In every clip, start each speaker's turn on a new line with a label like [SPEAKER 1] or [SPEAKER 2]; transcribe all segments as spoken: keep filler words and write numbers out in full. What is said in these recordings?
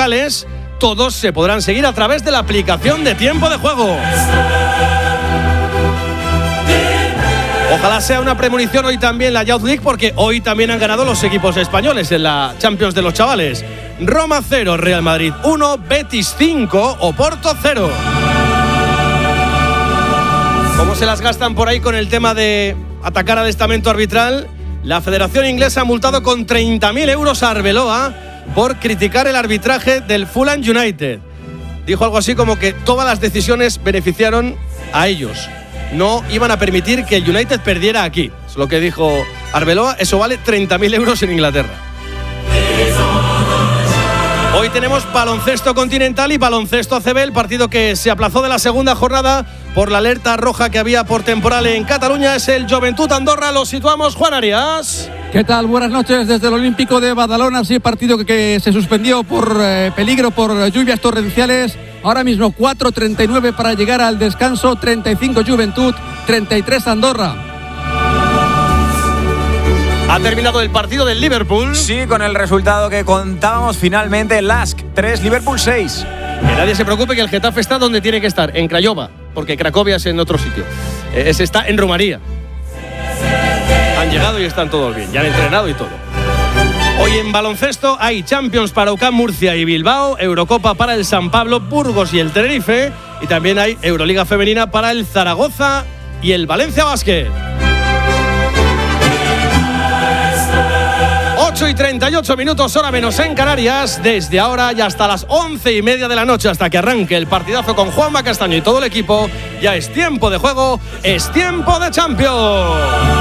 [SPEAKER 1] locales, todos se podrán seguir a través de la aplicación de Tiempo de Juego. Ojalá sea una premonición hoy también la Youth League, porque hoy también han ganado los equipos españoles en la Champions de los chavales. Roma cero, Real Madrid uno, Betis cinco, Oporto cero. ¿Cómo se las gastan por ahí con el tema de atacar al estamento arbitral? La Federación Inglesa ha multado con treinta mil euros a Arbeloa por criticar el arbitraje del Fulham United. Dijo algo así como que todas las decisiones beneficiaron a ellos. No iban a permitir que el United perdiera aquí. Es lo que dijo Arbeloa. Eso vale treinta mil euros en Inglaterra. Hoy tenemos baloncesto continental y baloncesto A C B, el partido que se aplazó de la segunda jornada por la alerta roja que había por temporal en Cataluña. Es el Joventut Andorra. Lo situamos, Juan Arias.
[SPEAKER 2] ¿Qué tal? Buenas noches desde el Olímpico de Badalona. Sí, partido que, que se suspendió por eh, peligro, por lluvias torrenciales. Ahora mismo cuatro treinta y nueve para llegar al descanso. treinta y cinco Joventut, treinta y tres Andorra.
[SPEAKER 1] Ha terminado el partido del Liverpool.
[SPEAKER 3] Sí, con el resultado que contábamos finalmente. Lask tres, Liverpool seis.
[SPEAKER 1] Que nadie se preocupe, que el Getafe está donde tiene que estar, en Craiova, porque Cracovia es en otro sitio. Eh, ese está en Rumanía. Han llegado y están todos bien, ya han entrenado y todo. Hoy en baloncesto hay Champions para U C A M Murcia y Bilbao, Eurocopa para el San Pablo, Burgos y el Tenerife, y también hay Euroliga femenina para el Zaragoza y el Valencia Basket. ocho y treinta y ocho minutos, hora menos en Canarias. Desde ahora y hasta las once y media de la noche, hasta que arranque el partidazo con Juanma Castaño y todo el equipo, ya es tiempo de juego, es tiempo de Champions.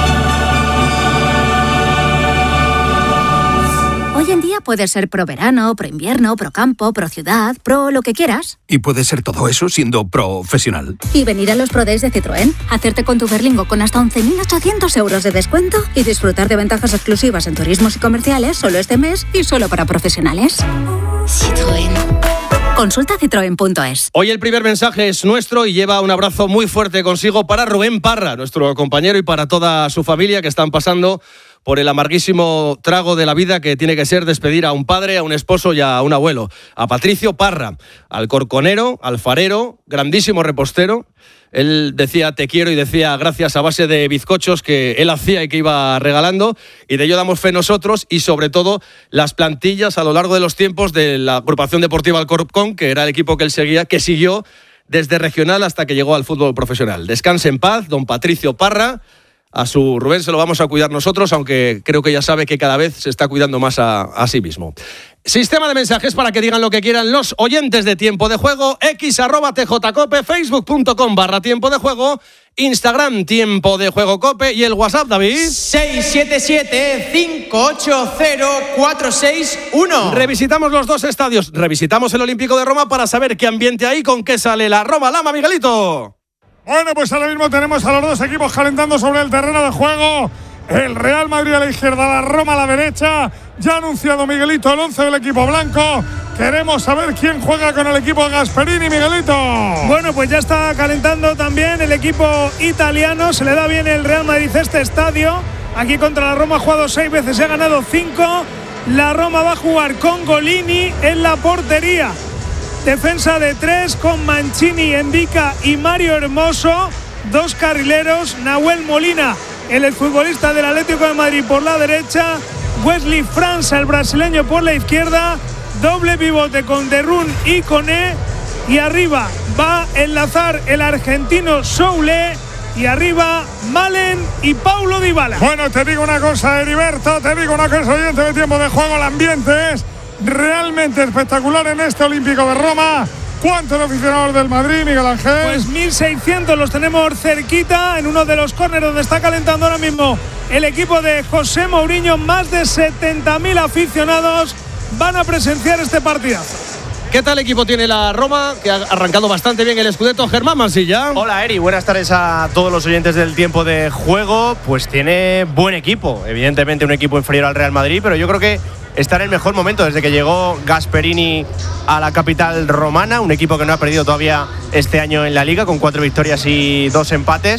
[SPEAKER 4] Hoy en día puedes ser pro verano, pro invierno, pro campo, pro ciudad, pro lo que quieras.
[SPEAKER 5] Y puedes ser todo eso siendo profesional.
[SPEAKER 4] Y venir a los Pro Days de Citroën, hacerte con tu Berlingo con hasta once mil ochocientos euros de descuento y disfrutar de ventajas exclusivas en turismos y comerciales solo este mes y solo para profesionales. Citroën. Consulta citroen punto es.
[SPEAKER 1] Hoy el primer mensaje es nuestro y lleva un abrazo muy fuerte consigo para Rubén Parra, nuestro compañero, y para toda su familia que están pasando por el amarguísimo trago de la vida que tiene que ser despedir a un padre, a un esposo y a un abuelo. A Patricio Parra, alcorconero, alfarero, grandísimo repostero. Él decía te quiero y decía gracias a base de bizcochos que él hacía y que iba regalando, y de ello damos fe nosotros, y sobre todo las plantillas a lo largo de los tiempos de la agrupación deportiva Alcorcón, que era el equipo que él seguía, que siguió desde regional hasta que llegó al fútbol profesional. Descanse en paz, don Patricio Parra. A su Rubén se lo vamos a cuidar nosotros, aunque creo que ya sabe que cada vez se está cuidando más a, a sí mismo. Sistema de mensajes para que digan lo que quieran los oyentes de Tiempo de Juego. X arroba tjcope, facebook punto com barra Tiempo de Juego, Instagram Tiempo de Juego Cope, y el WhatsApp, David.
[SPEAKER 6] seis siete siete, cinco ocho cero, cuatro seis uno.
[SPEAKER 1] Revisitamos los dos estadios. Revisitamos el Olímpico de Roma para saber qué ambiente hay, con qué sale la Roma Lama, Miguelito.
[SPEAKER 7] Bueno, pues ahora mismo tenemos a los dos equipos calentando sobre el terreno de juego. El Real Madrid a la izquierda, la Roma a la derecha. Ya ha anunciado Miguelito el once del equipo blanco. Queremos saber quién juega con el equipo de Gasperini, Miguelito.
[SPEAKER 8] Bueno, pues ya está calentando también el equipo italiano. Se le da bien el Real Madrid este estadio. Aquí contra la Roma ha jugado seis veces, se ha ganado cinco. La Roma va a jugar con Golini en la portería. Defensa de tres con Mancini, Endica y Mario Hermoso. Dos carrileros, Nahuel Molina, el exfutbolista del Atlético de Madrid, por la derecha. Wesley França, el brasileño, por la izquierda. Doble pivote con Derrún y Koné. Y arriba va a enlazar el argentino Soule. Y arriba Malen y Paulo Dybala.
[SPEAKER 7] Bueno, te digo una cosa, Heriberto, te digo una cosa, oyente de Tiempo de Juego. El ambiente es realmente espectacular en este Olímpico de Roma. ¿Cuántos aficionados del Madrid, Miguel Ángel?
[SPEAKER 8] Pues mil seiscientos los tenemos cerquita en uno de los córneres donde está calentando ahora mismo el equipo de José Mourinho. Más de setenta mil aficionados van a presenciar este partidazo.
[SPEAKER 1] ¿Qué tal equipo tiene la Roma? Que ha arrancado bastante bien el Scudetto. Germán Mansilla.
[SPEAKER 9] Hola, Eri. Buenas tardes a todos los oyentes del Tiempo de Juego. Pues tiene buen equipo. Evidentemente un equipo inferior al Real Madrid, pero yo creo que está en el mejor momento desde que llegó Gasperini a la capital romana. Un equipo que no ha perdido todavía este año en la Liga, con cuatro victorias y dos empates.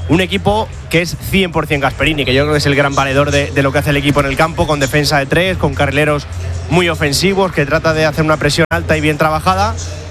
[SPEAKER 9] un equipo que es cien por ciento Gasperini, que yo creo que es el gran valedor de, de lo que hace el equipo en el campo, con defensa de tres, con carrileros muy ofensivos, que trata de hacer una presión alta y bien trabajada,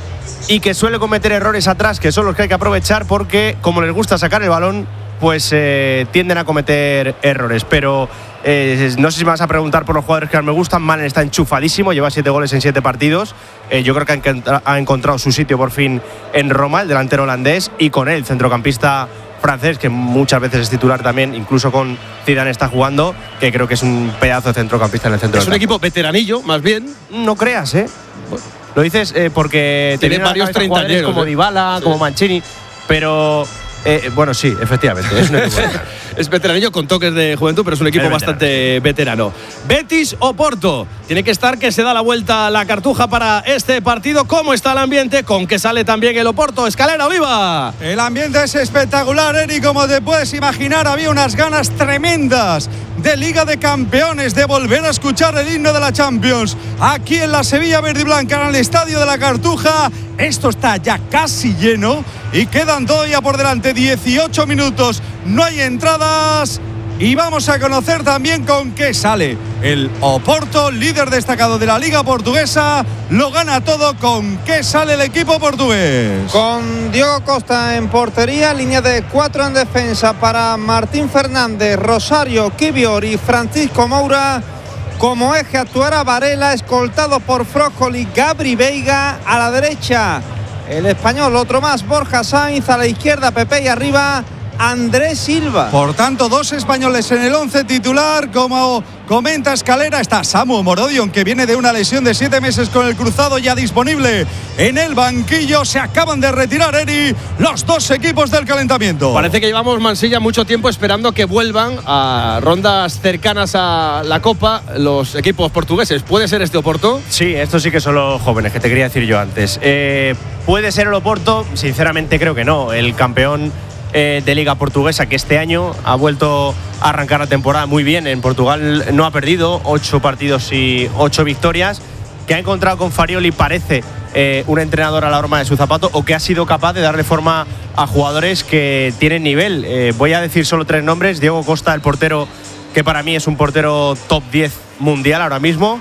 [SPEAKER 9] y que suele cometer errores atrás, que son los que hay que aprovechar, porque como les gusta sacar el balón, pues eh, tienden a cometer errores. Pero eh, no sé si me vas a preguntar por los jugadores que más me gustan. Malen está enchufadísimo, lleva siete goles en siete partidos. Eh, yo creo que ha, encontra- ha encontrado su sitio por fin en Roma, el delantero holandés, y con él, centrocampista francés, que muchas veces es titular también, incluso con Zidane está jugando, que creo que es un pedazo de centrocampista en el centro
[SPEAKER 1] Es
[SPEAKER 9] del
[SPEAKER 1] un
[SPEAKER 9] campo.
[SPEAKER 1] equipo veteranillo, más bien.
[SPEAKER 9] No creas, ¿eh? Lo dices eh, porque
[SPEAKER 1] Tiene
[SPEAKER 9] vienen a la
[SPEAKER 1] varios
[SPEAKER 9] cabeza jugadores
[SPEAKER 1] treintañeros,
[SPEAKER 9] como
[SPEAKER 1] ¿eh?
[SPEAKER 9] Dybala,
[SPEAKER 1] Sí.
[SPEAKER 9] como Mancini, pero eh, bueno, sí, efectivamente, es un equipo veterano.
[SPEAKER 1] Es veteranillo con toques de juventud, pero es un equipo
[SPEAKER 9] Es veterano,
[SPEAKER 1] bastante veterano. Betis o Porto. Tiene que estar que se da la vuelta a la cartuja para este partido. ¿Cómo está el ambiente? ¿Con qué sale también el Oporto? Escalera Oliva.
[SPEAKER 10] El ambiente es espectacular, Eri, como te puedes imaginar. Había unas ganas tremendas de Liga de Campeones, de volver a escuchar el himno de la Champions aquí en la Sevilla Verde y Blanca, en el Estadio de la Cartuja. Esto está ya casi lleno y quedan todavía por delante dieciocho minutos. No hay entradas. Y vamos a conocer también con qué sale el Oporto, líder destacado de la Liga Portuguesa. Lo gana todo. ¿Con qué sale el equipo portugués?
[SPEAKER 11] Con Diogo Costa en portería, línea de cuatro en defensa para Martín Fernández, Rosario, Kivior y Francisco Moura. Como eje actuará Varela, escoltado por Frócoli, Gabri Veiga. A la derecha el español, otro más, Borja Sainz. A la izquierda Pepe y arriba Andrés Silva.
[SPEAKER 10] Por tanto, dos españoles en el once titular. Como comenta Escalera, está Samu Morodion, que viene de una lesión de siete meses con el cruzado, ya disponible en el banquillo. Se acaban de retirar, Eri, los dos equipos del calentamiento.
[SPEAKER 1] Parece que llevamos, Mansilla, mucho tiempo esperando que vuelvan a rondas cercanas a la Copa los equipos portugueses. ¿Puede ser este Oporto?
[SPEAKER 9] Sí, estos sí que son los jóvenes, que te quería decir yo antes. Eh, ¿Puede ser el Oporto? Sinceramente creo que no. El campeón eh, de Liga Portuguesa, que este año ha vuelto a arrancar la temporada muy bien. En Portugal no ha perdido, ocho partidos y ocho victorias. Que ha encontrado con Farioli, parece eh, un entrenador a la horma de su zapato, o que ha sido capaz de darle forma a jugadores que tienen nivel. Eh, voy a decir solo tres nombres. Diego Costa, el portero, que para mí es un portero top diez mundial ahora mismo.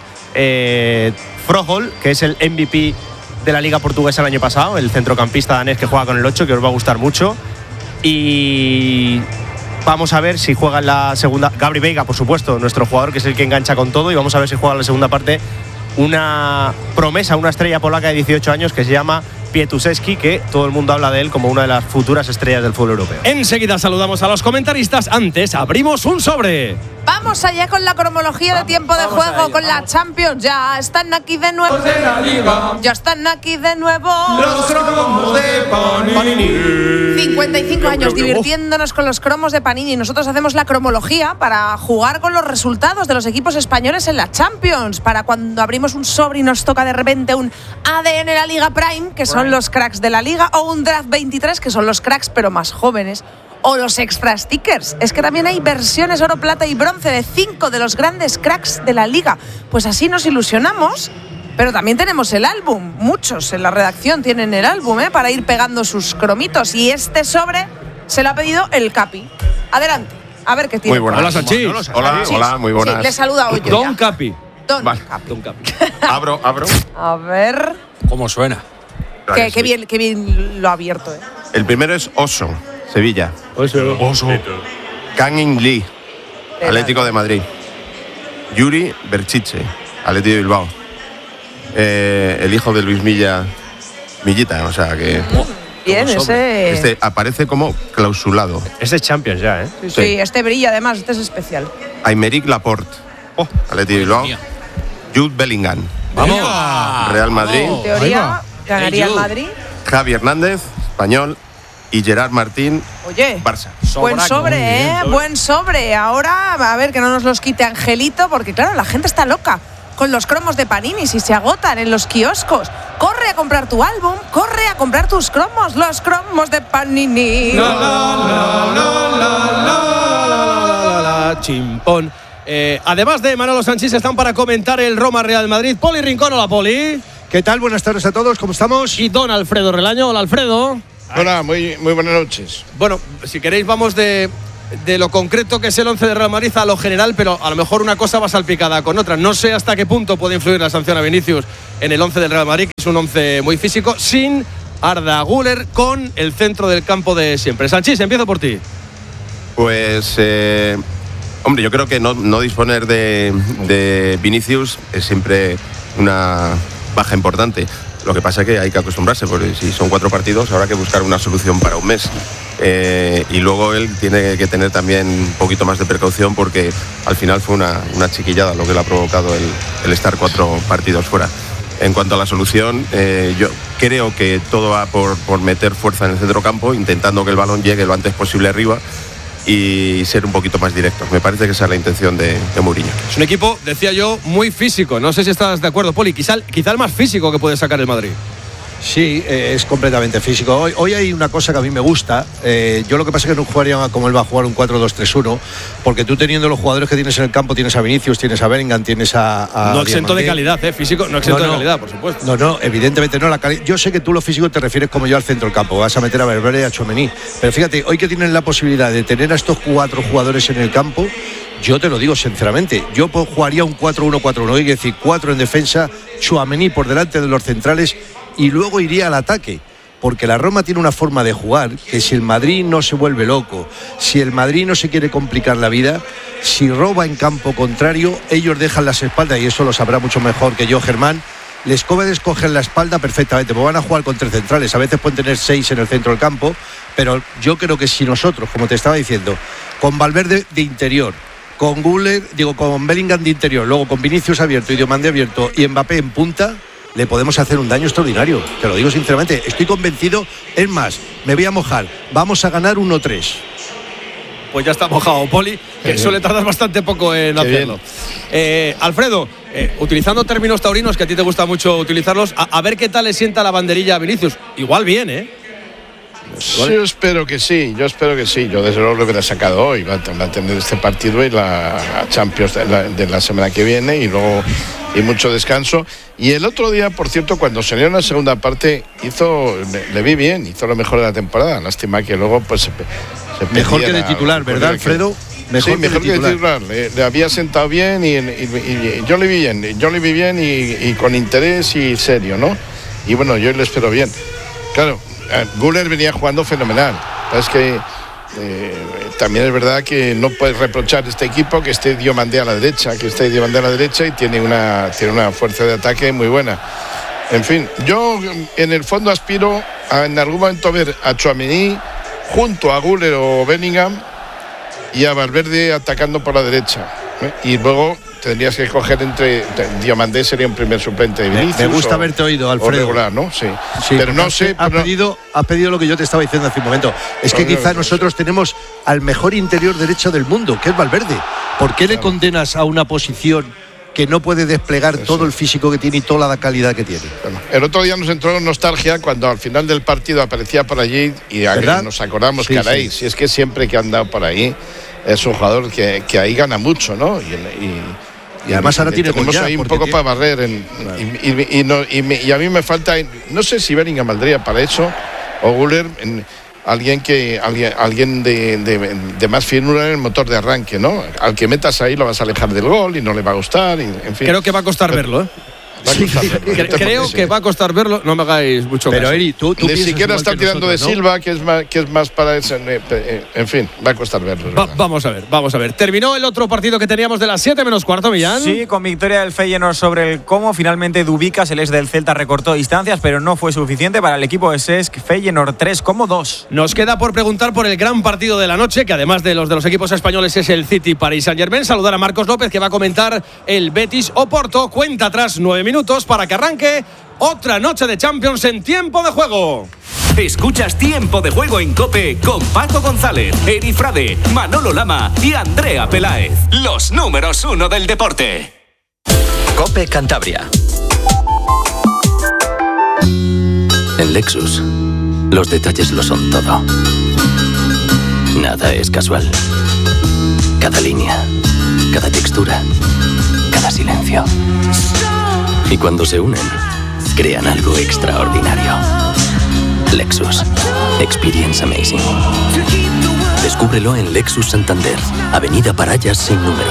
[SPEAKER 9] Eh, Froholt, que es el M V P de la Liga Portuguesa el año pasado, el centrocampista danés que juega con el ocho, que os va a gustar mucho. Y vamos a ver si juega en la segunda. Gabri Veiga, por supuesto, nuestro jugador, que es el que engancha con todo. Y vamos a ver si juega en la segunda parte una promesa, una estrella polaca de dieciocho años que se llama Pietuszewski, que todo el mundo habla de él como una de las futuras estrellas del fútbol europeo.
[SPEAKER 1] Enseguida saludamos a los comentaristas. Antes abrimos un sobre.
[SPEAKER 12] Vamos allá con la cronología de tiempo de juego, con la Champions. Ya están aquí de nuevo. Ya están aquí de nuevo.
[SPEAKER 6] Los cromos de Panini.
[SPEAKER 12] cincuenta y cinco años divirtiéndonos con los cromos de Panini. Nosotros hacemos la cromología para jugar con los resultados de los equipos españoles en la Champions. Para cuando abrimos un sobre y nos toca de repente un A D N la Liga Prime, que son los cracks de la Liga, o un Draft veintitrés, que son los cracks pero más jóvenes. O los extra stickers. Es que también hay versiones oro, plata y bronce de cinco de los grandes cracks de la Liga. Pues así nos ilusionamos. Pero también tenemos el álbum. Muchos en la redacción tienen el álbum, ¿eh? Para ir pegando sus cromitos. Y este sobre se lo ha pedido el Capi. Adelante. A ver qué tiene.
[SPEAKER 13] Muy buenas.
[SPEAKER 1] Hola, Sanchis.
[SPEAKER 13] Hola, hola, muy buenas.
[SPEAKER 12] Sí, le he saludado yo.
[SPEAKER 1] Don
[SPEAKER 12] ya.
[SPEAKER 1] Capi.
[SPEAKER 12] Don
[SPEAKER 13] Vale.
[SPEAKER 12] Capi.
[SPEAKER 1] Don Capi.
[SPEAKER 13] Abro, abro.
[SPEAKER 12] A ver.
[SPEAKER 14] ¿Cómo suena?
[SPEAKER 12] Qué, qué bien, qué bien lo ha abierto, ¿eh?
[SPEAKER 13] El primero es Oso, Sevilla.
[SPEAKER 1] Oso.
[SPEAKER 13] Oso. Kang In Lee, Atlético de Madrid. Yuri Berchiche, Atlético de Bilbao. Eh, el hijo de Luis Milla, Millita, o sea que.
[SPEAKER 12] Bien, ese.
[SPEAKER 13] Este aparece como clausulado.
[SPEAKER 9] Este es Champions ya, ¿eh?
[SPEAKER 12] Sí, sí, este brilla además, este es especial.
[SPEAKER 13] Aymeric Laporte,
[SPEAKER 9] Oh,
[SPEAKER 13] Atlético de Bilbao. Jude Bellingham,
[SPEAKER 1] Vamos.
[SPEAKER 13] Real Madrid.
[SPEAKER 12] En teoría, ganaría el Madrid.
[SPEAKER 13] Javi Hernández, español. Y Gerard Martín,
[SPEAKER 12] Oye,
[SPEAKER 13] Barça.
[SPEAKER 12] buen sobre, ¿eh? Buen sobre. Ahora, a ver, que no nos los quite Angelito, porque claro, la gente está loca con los cromos de Panini si se agotan en los kioscos. Corre a comprar tu álbum, corre a comprar tus cromos, los cromos de Panini.
[SPEAKER 1] La, la, la, la, la, la, la, la, la, chimpón. Eh, además de Manolo Sanchís, están para comentar el Roma Real Madrid. Poli Rincón, hola Poli.
[SPEAKER 15] ¿Qué tal? Buenas tardes a todos, ¿cómo estamos?
[SPEAKER 1] Y don Alfredo Relaño, hola Alfredo.
[SPEAKER 14] Hola, muy, muy buenas noches.
[SPEAKER 1] Bueno, si queréis vamos de, de lo concreto que es el once de Real Madrid a lo general, pero a lo mejor una cosa va salpicada con otra. No sé hasta qué punto puede influir la sanción a Vinicius en el once del Real Madrid, que es un once muy físico, sin Arda Güler, con el centro del campo de siempre. Sanchís, empiezo por ti.
[SPEAKER 13] Pues, eh, hombre, yo creo que no, no disponer de, de Vinicius es siempre una baja importante. Lo que pasa es que hay que acostumbrarse, porque si son cuatro partidos habrá que buscar una solución para un mes. Eh, y luego él tiene que tener también un poquito más de precaución, porque al final fue una, una chiquillada lo que le ha provocado el, el estar cuatro partidos fuera. En cuanto a la solución, eh, yo creo que todo va por, por meter fuerza en el centrocampo, intentando que el balón llegue lo antes posible arriba y ser un poquito más directo. Me parece que esa es la intención de, de Mourinho.
[SPEAKER 1] Es un equipo, decía yo, muy físico. No sé si estás de acuerdo, Poli. Quizá, quizá el más físico que puede sacar el Madrid.
[SPEAKER 15] Sí, eh, es completamente físico. Hoy, hoy hay una cosa que a mí me gusta. Eh, yo lo que pasa es que no jugaría como él va a jugar un cuatro dos tres uno, porque tú teniendo los jugadores que tienes en el campo, tienes a Vinicius, tienes a Bellingham, tienes a... a
[SPEAKER 1] no exento de calidad, ¿eh? Físico, no exento no, no, de calidad, por supuesto.
[SPEAKER 15] No, no, evidentemente no. La cali- yo sé que tú lo físico te refieres como yo al centro del campo. Vas a meter a Valverde y a Tchouaméni. Pero fíjate, hoy que tienen la posibilidad de tener a estos cuatro jugadores en el campo, yo te lo digo sinceramente, yo jugaría un cuatro uno cuatro uno, es decir, cuatro en defensa, Tchouaméni por delante de los centrales, y luego iría al ataque, porque la Roma tiene una forma de jugar que si el Madrid no se vuelve loco, si el Madrid no se quiere complicar la vida, si roba en campo contrario, ellos dejan las espaldas, y eso lo sabrá mucho mejor que yo, Germán. Les puedes coger la espalda perfectamente, pues van a jugar con tres centrales, a veces pueden tener seis en el centro del campo, pero yo creo que si nosotros, como te estaba diciendo, con Valverde de interior, con Güler, digo, con Bellingham de interior, luego con Vinicius abierto y Diomandé abierto y Mbappé en punta, le podemos hacer un daño extraordinario. Te lo digo sinceramente, estoy convencido. Es más, me voy a mojar. Vamos a ganar uno tres.
[SPEAKER 1] Pues ya está mojado, Poli, que suele tardar bastante poco en hacerlo. Eh, Alfredo, eh, utilizando términos taurinos, que a ti te gusta mucho utilizarlos, a, a ver qué tal le sienta la banderilla a Vinicius. Igual bien, ¿eh?
[SPEAKER 14] Yo espero que sí, yo espero que sí. Yo desde luego lo hubiera sacado hoy. Va a tener este partido y la Champions de la, de la semana que viene, y luego y mucho descanso. Y el otro día, por cierto, cuando salió en la segunda parte, hizo, le, le vi bien, hizo lo mejor de la temporada. Lástima que luego pues se, se
[SPEAKER 15] mejor que de titular, ¿verdad, Alfredo?
[SPEAKER 14] Mejor sí, mejor que de titular. Le, le había sentado bien y, y, y, y yo le vi bien, yo le vi bien y, y con interés y serio, ¿no? Y bueno, yo le espero bien. Claro, Güler venía jugando fenomenal. Es que eh, también es verdad que no puedes reprochar a este equipo que esté Diomandé a la derecha, que esté Diomandé a la derecha y tiene una, tiene una fuerza de ataque muy buena. En fin, yo en el fondo aspiro a en algún momento ver a Tchouaméni junto a Güler o Bellingham y a Valverde atacando por la derecha. ¿eh? Y luego tendrías que escoger entre Diomandé, sería un primer suplente de Vinicius.
[SPEAKER 15] Me gusta
[SPEAKER 14] o,
[SPEAKER 15] haberte oído, Alfredo.
[SPEAKER 14] Regular, ¿no? Sí.
[SPEAKER 15] sí
[SPEAKER 14] pero no sé.
[SPEAKER 15] Has
[SPEAKER 14] pero
[SPEAKER 15] pedido, has pedido lo que yo te estaba diciendo hace un momento. Es que quizá nosotros tenemos al mejor interior derecho del mundo, que es Valverde. ¿Por qué le condenas a una posición que no puede desplegar todo el físico que tiene y toda la calidad que tiene?
[SPEAKER 14] Bueno, el otro día nos entró nostalgia cuando al final del partido aparecía por allí y ¿verdad? Nos acordamos, sí, caray, sí. Si es que siempre que ha andado por ahí es un jugador que, que ahí gana mucho, ¿no? Y, y,
[SPEAKER 15] y además ahora tiene
[SPEAKER 14] tenemos ahí un poco tiene... para barrer en, claro. y, y, y, no, y, me, y a mí me falta, no sé si Bellingham valdría para eso o Güler, en, alguien que alguien, alguien de, de, de más finura en el motor de arranque, ¿no? Al que metas ahí lo vas a alejar del gol y no le va a gustar, y, en fin.
[SPEAKER 1] Creo que va a costar pero, verlo, ¿eh? Sí, creo que va a costar verlo, no me hagáis mucho
[SPEAKER 15] pero
[SPEAKER 1] caso.
[SPEAKER 15] Eri, tú, tú
[SPEAKER 14] ni siquiera está tirando nosotros, de Silva, ¿no? que es más que es más para ese, en fin, va a costar verlo.
[SPEAKER 1] Va, vamos a ver, vamos a ver. Terminó el otro partido que teníamos de las siete menos cuarto, Millán.
[SPEAKER 3] Sí, con victoria del Feyenoord sobre el Como. Finalmente Dubicas, el ex del Celta, recortó distancias, pero no fue suficiente para el equipo de Cesc. Feyenoord tres, Como dos.
[SPEAKER 1] Nos queda por preguntar por el gran partido de la noche, que además de los de los equipos españoles es el City Paris Saint-Germain. Saludar a Marcos López, que va a comentar el Betis Oporto. Cuenta atrás nueve minutos para que arranque otra noche de Champions en tiempo de juego.
[SPEAKER 16] Escuchas Tiempo de Juego en COPE con Paco González, Eri Frade, Manolo Lama y Andrea Peláez. Los números uno del deporte.
[SPEAKER 17] COPE Cantabria. En Lexus, los detalles lo son todo. Nada es casual. Cada línea, cada textura, cada silencio. Y cuando se unen, crean algo extraordinario. Lexus. Experience amazing. Descúbrelo en Lexus Santander, Avenida Parayas sin número.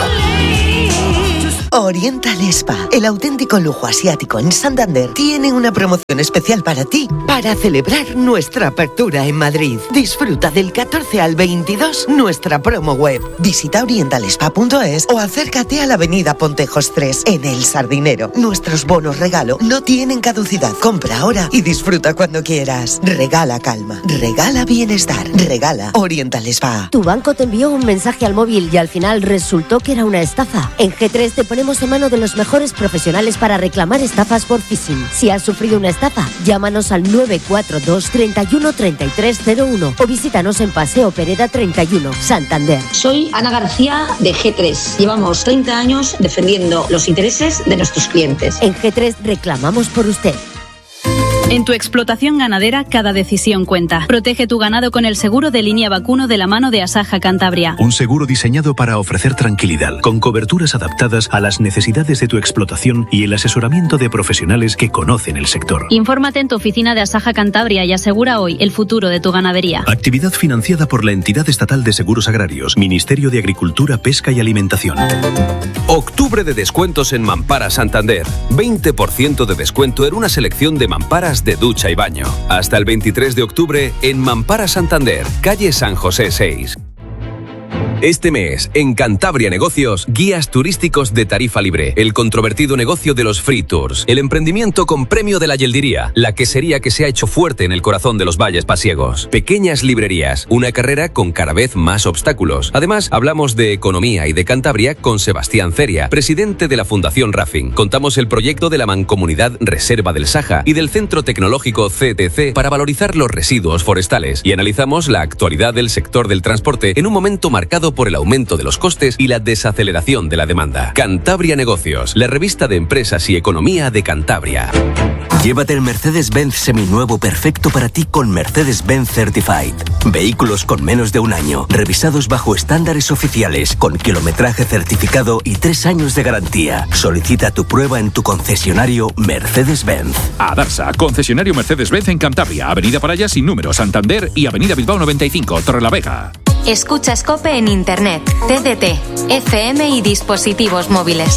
[SPEAKER 18] Oriental Spa, el auténtico lujo asiático en Santander, tiene una promoción especial para ti, para celebrar nuestra apertura en Madrid. Disfruta del catorce al veintidós nuestra promo web. Visita oriental spa punto es o acércate a la avenida Pontejos tres, en El Sardinero. Nuestros bonos regalo no tienen caducidad. Compra ahora y disfruta cuando quieras. Regala calma, regala bienestar, regala Oriental Spa.
[SPEAKER 19] Tu banco te envió un mensaje al móvil y al final resultó que era una estafa. En G tres te ponemos en mano de los mejores profesionales para reclamar estafas por phishing. Si has sufrido una estafa, llámanos al nueve cuatro dos, treinta y uno, treinta y tres cero uno o visítanos en Paseo Pereda treinta y uno, Santander.
[SPEAKER 20] Soy Ana García de G tres. Llevamos treinta años defendiendo los intereses de nuestros clientes.
[SPEAKER 19] En G tres reclamamos por usted.
[SPEAKER 21] En tu explotación ganadera, cada decisión cuenta. Protege tu ganado con el seguro de línea vacuno de la mano de Asaja Cantabria.
[SPEAKER 22] Un seguro diseñado para ofrecer tranquilidad, con coberturas adaptadas a las necesidades de tu explotación y el asesoramiento de profesionales que conocen el sector.
[SPEAKER 21] Infórmate en tu oficina de Asaja Cantabria y asegura hoy el futuro de tu ganadería.
[SPEAKER 22] Actividad financiada por la Entidad Estatal de Seguros Agrarios, Ministerio de Agricultura, Pesca y Alimentación.
[SPEAKER 23] Octubre de descuentos en Mampara Santander. veinte por ciento de descuento en una selección de mamparas de ducha y baño. Hasta el veintitrés de octubre en Mampara Santander, calle San José seis. Este mes, en Cantabria Negocios, guías turísticos de tarifa libre, el controvertido negocio de los free tours, el emprendimiento con premio de la yeldiría, la quesería que se ha hecho fuerte en el corazón de los valles pasiegos, pequeñas librerías, una carrera con cada vez más obstáculos. Además, hablamos de economía y de Cantabria con Sebastián Ceria, presidente de la Fundación Rafing. Contamos el proyecto de la Mancomunidad Reserva del Saja y del Centro Tecnológico C T C para valorizar los residuos forestales y analizamos la actualidad del sector del transporte en un momento marcado por el aumento de los costes y la desaceleración de la demanda. Cantabria Negocios, la revista de empresas y economía de Cantabria.
[SPEAKER 24] Llévate el Mercedes-Benz seminuevo perfecto para ti con Mercedes-Benz Certified. Vehículos con menos de un año, revisados bajo estándares oficiales, con kilometraje certificado y tres años de garantía. Solicita tu prueba en tu concesionario Mercedes-Benz.
[SPEAKER 25] Adarsa, concesionario Mercedes-Benz en Cantabria, Avenida Paraya sin número, Santander y Avenida Bilbao noventa y cinco, Torrelavega.
[SPEAKER 26] Escucha Scope en Internet, T D T, F M y dispositivos móviles.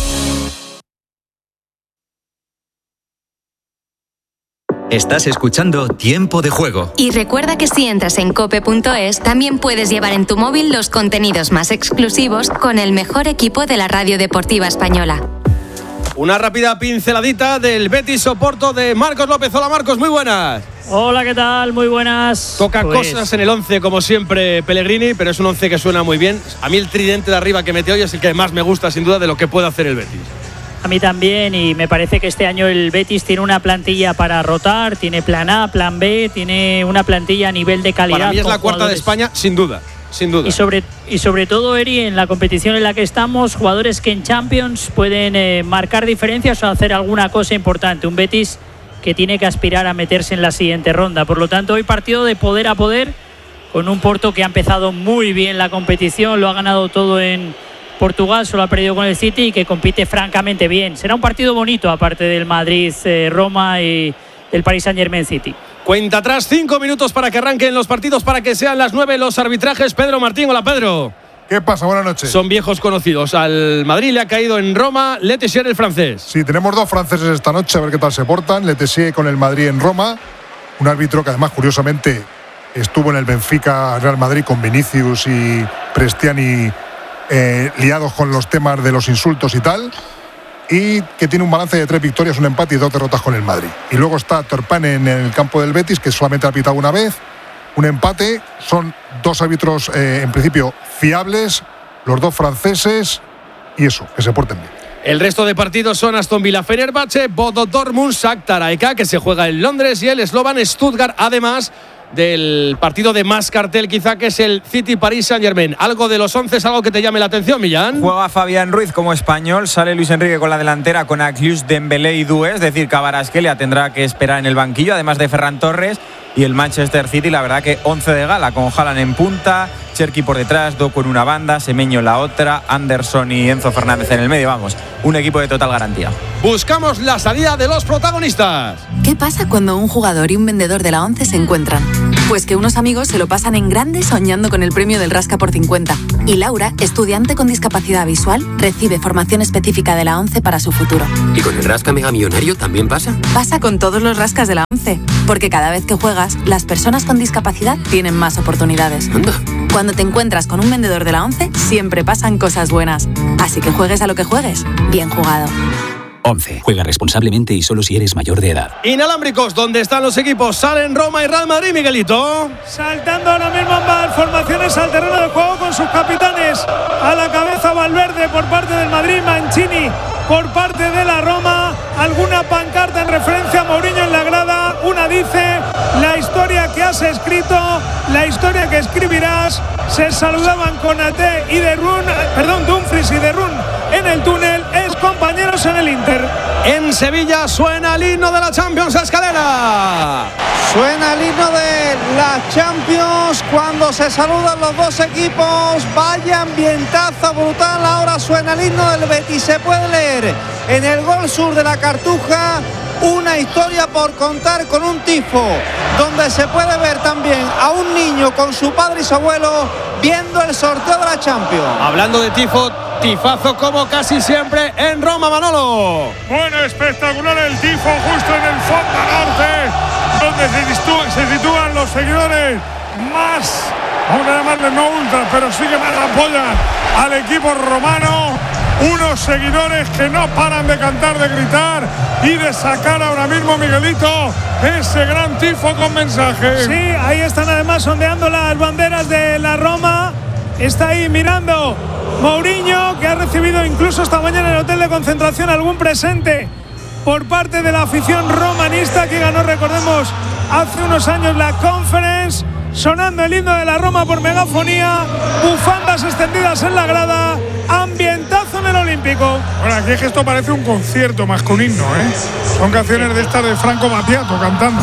[SPEAKER 27] Estás escuchando Tiempo de Juego.
[SPEAKER 26] Y recuerda que si entras en cope punto es, también puedes llevar en tu móvil los contenidos más exclusivos con el mejor equipo de la radio deportiva española.
[SPEAKER 1] Una rápida pinceladita del Betis Oporto de Marcos López. Hola Marcos, muy buenas.
[SPEAKER 28] Hola, ¿qué tal? Muy buenas.
[SPEAKER 1] Toca
[SPEAKER 28] pues...
[SPEAKER 1] cosas en el once, como siempre, Pellegrini, pero es un once que suena muy bien. A mí el tridente de arriba que mete hoy es el que más me gusta, sin duda, de lo que puede hacer el Betis.
[SPEAKER 28] A mí también, y me parece que este año el Betis tiene una plantilla para rotar, tiene plan A, plan B, tiene una plantilla a nivel de calidad.
[SPEAKER 1] Para mí es la cuarta
[SPEAKER 28] jugadores.
[SPEAKER 1] de España, sin duda. Sin duda.
[SPEAKER 28] Y sobre, y sobre todo, Eri, en la competición en la que estamos, jugadores que en Champions pueden eh, marcar diferencias o hacer alguna cosa importante. Un Betis que tiene que aspirar a meterse en la siguiente ronda. Por lo tanto, hoy partido de poder a poder, con un Porto que ha empezado muy bien la competición, lo ha ganado todo en Portugal, solo ha perdido con el City y que compite francamente bien. Será un partido bonito, aparte del Madrid-Roma eh, y del Paris Saint-Germain City.
[SPEAKER 1] Cuenta atrás, cinco minutos para que arranquen los partidos, para que sean las nueve los arbitrajes. Pedro Martín, hola Pedro.
[SPEAKER 29] ¿Qué pasa? Buenas noches.
[SPEAKER 1] Son viejos conocidos. Al Madrid le ha caído en Roma Le Tissier, el francés.
[SPEAKER 29] Sí, tenemos dos franceses esta noche, a ver qué tal se portan. Le Tissier con el Madrid en Roma. Un árbitro que además, curiosamente, estuvo en el Benfica Real Madrid con Vinicius y Prestiani eh, liados con los temas de los insultos y tal. Y que tiene un balance de tres victorias, un empate y dos derrotas con el Madrid. Y luego está Turpin en el campo del Betis, que solamente ha pitado una vez. Un empate. Son dos árbitros, eh, en principio, fiables, los dos franceses, y eso, que se porten bien.
[SPEAKER 1] El resto de partidos son Aston Villa Fenerbahce, Bodo Dortmund, Shakhtar Aeka, que se juega en Londres, y el Slovan Stuttgart, además del partido de más cartel quizá, que es el City Paris Saint-Germain. ¿Algo de los once es algo que te llame la atención, Millán?
[SPEAKER 3] Juega Fabián Ruiz como español, sale Luis Enrique con la delantera con Aklius, Dembélé y Doué, es decir, Kvaratskhelia tendrá que esperar en el banquillo, además de Ferran Torres. Y el Manchester City, la verdad que once de gala, con Haaland en punta, Cherki por detrás, Doku en una banda, Semeño en la otra, Anderson y Enzo Fernández en el medio. Vamos, un equipo de total garantía.
[SPEAKER 1] Buscamos la salida de los protagonistas.
[SPEAKER 2] ¿Qué pasa cuando un jugador y un vendedor de la ONCE se encuentran? Pues que unos amigos se lo pasan en grande soñando con el premio del Rasca por cincuenta. Y Laura, estudiante con discapacidad visual, recibe formación específica de la ONCE para su futuro.
[SPEAKER 17] ¿Y con el Rasca Mega Millonario también pasa?
[SPEAKER 2] Pasa con todos los rascas de la ONCE, porque cada vez que juegas, las personas con discapacidad tienen más oportunidades.
[SPEAKER 17] Anda.
[SPEAKER 2] Cuando te encuentras con un vendedor de la ONCE, siempre pasan cosas buenas. Así que juegues a lo que juegues, bien jugado.
[SPEAKER 27] ONCE. Juega responsablemente y solo si eres mayor de edad.
[SPEAKER 1] Inalámbricos, ¿dónde están los equipos? Salen Roma y Real Madrid, Miguelito.
[SPEAKER 4] Saltando ahora mismo ambas formaciones al terreno de juego con sus capitanes. A la cabeza Valverde por parte del Madrid, Mancini por parte de la Roma. Alguna pancarta en referencia a Mourinho en la grada. Una dice: la historia que has escrito, la historia que escribirás. Se saludaban Konaté y De Roon, perdón, Dumfries y De Roon en el túnel, es compañeros en el Inter.
[SPEAKER 1] En Sevilla suena el himno de la Champions a Escalera.
[SPEAKER 5] Suena el himno de la Champions cuando se saludan los dos equipos. Vaya ambientazo brutal. Ahora suena el himno del Betis. Se puede leer en el gol sur de la Cartuja una historia por contar con un tifo, donde se puede ver también a un niño con su padre y su abuelo viendo el sorteo de la Champions.
[SPEAKER 1] Hablando de tifo, tifazo como casi siempre en Roma, Manolo.
[SPEAKER 4] Bueno, espectacular el tifo justo en el fondo norte, donde se sitúan, se sitúan los seguidores más, vamos a llamarle no ultra, pero sí que más apoyan al equipo romano. Unos seguidores que no paran de cantar, de gritar y de sacar ahora mismo, Miguelito, ese gran tifo con mensaje. Sí, ahí están además ondeando las banderas de la Roma. Está ahí mirando Mourinho, que ha recibido incluso esta mañana en el hotel de concentración algún presente por parte de la afición romanista que ganó, recordemos, hace unos años la Conference. Sonando el himno de la Roma por megafonía, bufandas extendidas en la grada, ambientazo en el Olímpico. Bueno, aquí es que esto parece un concierto más que un himno, ¿eh? Son canciones de estas de Franco Battiato cantando.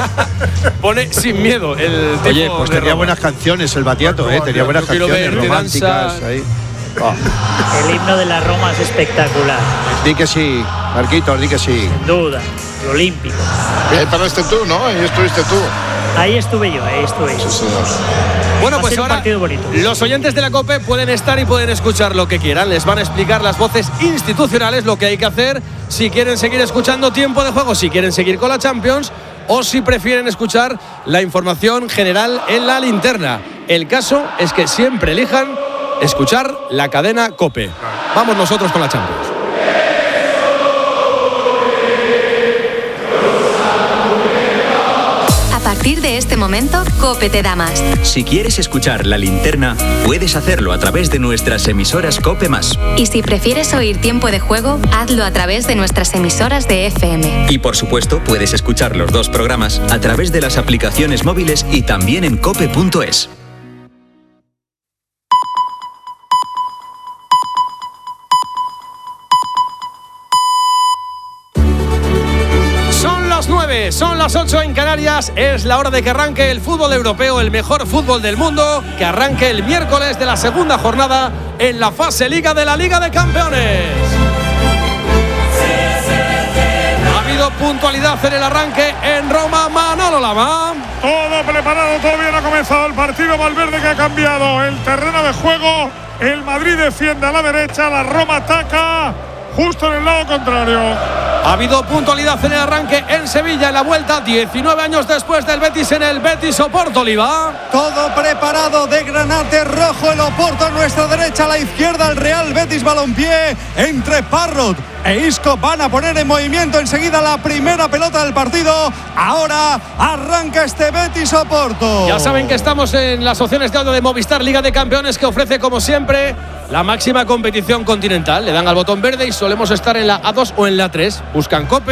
[SPEAKER 1] Pone sin miedo el tipo.
[SPEAKER 15] Oye, pues tenía buenas canciones el Battiato, ¿eh? Tenía buenas canciones románticas ahí.
[SPEAKER 28] Oh. El himno de la Roma es espectacular.
[SPEAKER 15] Di que sí, Marquitos, di que sí.
[SPEAKER 28] Sin duda, el Olímpico.
[SPEAKER 14] Ahí paraste tú, ¿no? Ahí estuviste tú.
[SPEAKER 28] Ahí estuve yo, ahí estuve yo. Sí,
[SPEAKER 1] bueno, pues ahora los oyentes de la COPE pueden estar y pueden escuchar lo que quieran. Les van a explicar las voces institucionales lo que hay que hacer si quieren seguir escuchando Tiempo de Juego, si quieren seguir con la Champions o si prefieren escuchar la información general en la linterna. El caso es que siempre elijan escuchar la cadena COPE. Vamos nosotros con la Champions.
[SPEAKER 26] A partir de este momento, COPE te da más.
[SPEAKER 27] Si quieres escuchar la linterna, puedes hacerlo a través de nuestras emisoras COPE más.
[SPEAKER 26] Y si prefieres oír Tiempo de Juego, hazlo a través de nuestras emisoras de F M.
[SPEAKER 27] Y por supuesto, puedes escuchar los dos programas a través de las aplicaciones móviles y también en cope punto es.
[SPEAKER 1] Son las ocho en Canarias, es la hora de que arranque el fútbol europeo, el mejor fútbol del mundo, que arranque el miércoles de la segunda jornada en la fase Liga de la Liga de Campeones. Ha habido puntualidad en el arranque en Roma, Manolo Lama.
[SPEAKER 4] Todo preparado, todavía no ha comenzado el partido. Valverde que ha cambiado el terreno de juego. El Madrid defiende a la derecha, la Roma ataca justo en el lado contrario.
[SPEAKER 1] Ha habido puntualidad en el arranque en Sevilla en la vuelta, diecinueve años después del Betis en el Betis Oporto, Oliva.
[SPEAKER 5] Todo preparado de granate rojo, el Oporto a nuestra derecha, a la izquierda el Real Betis Balompié, entre Parrot e Isco van a poner en movimiento enseguida la primera pelota del partido. Ahora arranca este Betis Oporto.
[SPEAKER 1] Ya saben que estamos en las opciones de audio de Movistar Liga de Campeones, que ofrece como siempre la máxima competición continental. Le dan al botón verde y solemos estar en la A dos o en la tres. Buscan COPE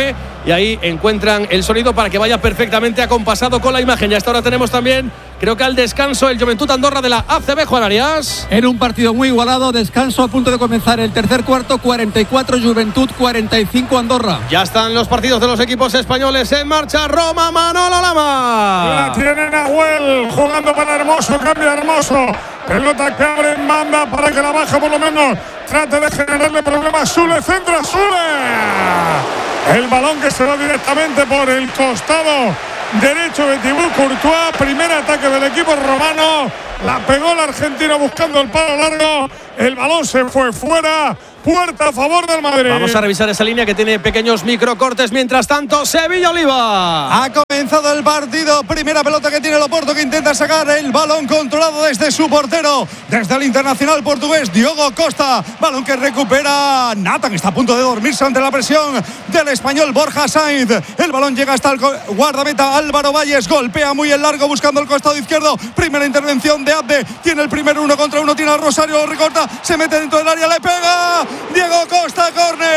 [SPEAKER 1] y ahí encuentran el sonido para que vaya perfectamente acompasado con la imagen. Y hasta ahora tenemos también, creo que al descanso, el Joventut Andorra de la A C B, Juan Arias.
[SPEAKER 6] En un partido muy igualado, descanso a punto de comenzar el tercer cuarto, cuarenta y cuatro Joventut, cuarenta y cinco Andorra.
[SPEAKER 1] Ya están los partidos de los equipos españoles en marcha. Roma, Manolo Lama.
[SPEAKER 4] La tiene Nahuel jugando para Hermoso, cambia Hermoso. Pelota que abre en banda para que la baja por lo menos trate de generarle problemas a Sule, centro a Sule. El balón que se va directamente por el costado derecho de Thibaut Courtois. Primer ataque del equipo romano. La pegó el argentino buscando el palo largo. El balón se fue fuera. Puerta a favor del Madrid.
[SPEAKER 1] Vamos a revisar esa línea que tiene pequeños microcortes. Mientras tanto, Sevilla-Oliva.
[SPEAKER 7] Ha comenzado el partido. Primera pelota que tiene el Oporto, que intenta sacar el balón controlado desde su portero, desde el internacional portugués Diogo Costa. Balón que recupera Nathan. Está a punto de dormirse ante la presión del español Borja Sainz. El balón llega hasta el guardameta Álvaro Valles. Golpea muy en largo buscando el costado izquierdo. Primera intervención de Abde. Tiene el primer uno contra uno. Tiene a Rosario, lo recorta. Se mete dentro del área. Le pega Diego Costa, córner.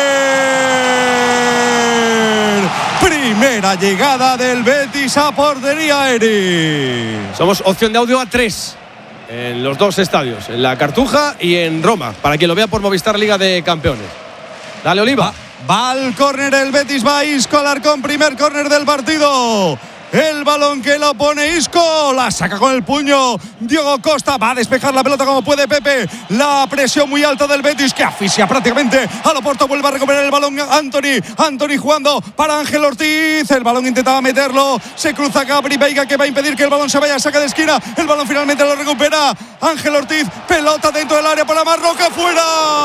[SPEAKER 7] Primera llegada del Betis a portería, Eri.
[SPEAKER 1] Somos opción de audio a tres en los dos estadios, en la Cartuja y en Roma, para quien lo vea por Movistar Liga de Campeones. Dale, Oliva.
[SPEAKER 7] Va, va al córner el Betis, va Isco Alarcón, primer córner del partido. El balón que lo pone Isco, la saca con el puño Diego Costa, va a despejar la pelota como puede Pepe. La presión muy alta del Betis que asfixia prácticamente al Oporto. Vuelve a recuperar el balón Anthony, Anthony jugando para Ángel Ortiz. El balón intentaba meterlo, se cruza Gabri Veiga, que va a impedir que el balón se vaya a saca de esquina. El balón finalmente lo recupera Ángel Ortiz, pelota dentro del área para Marroca, fuera.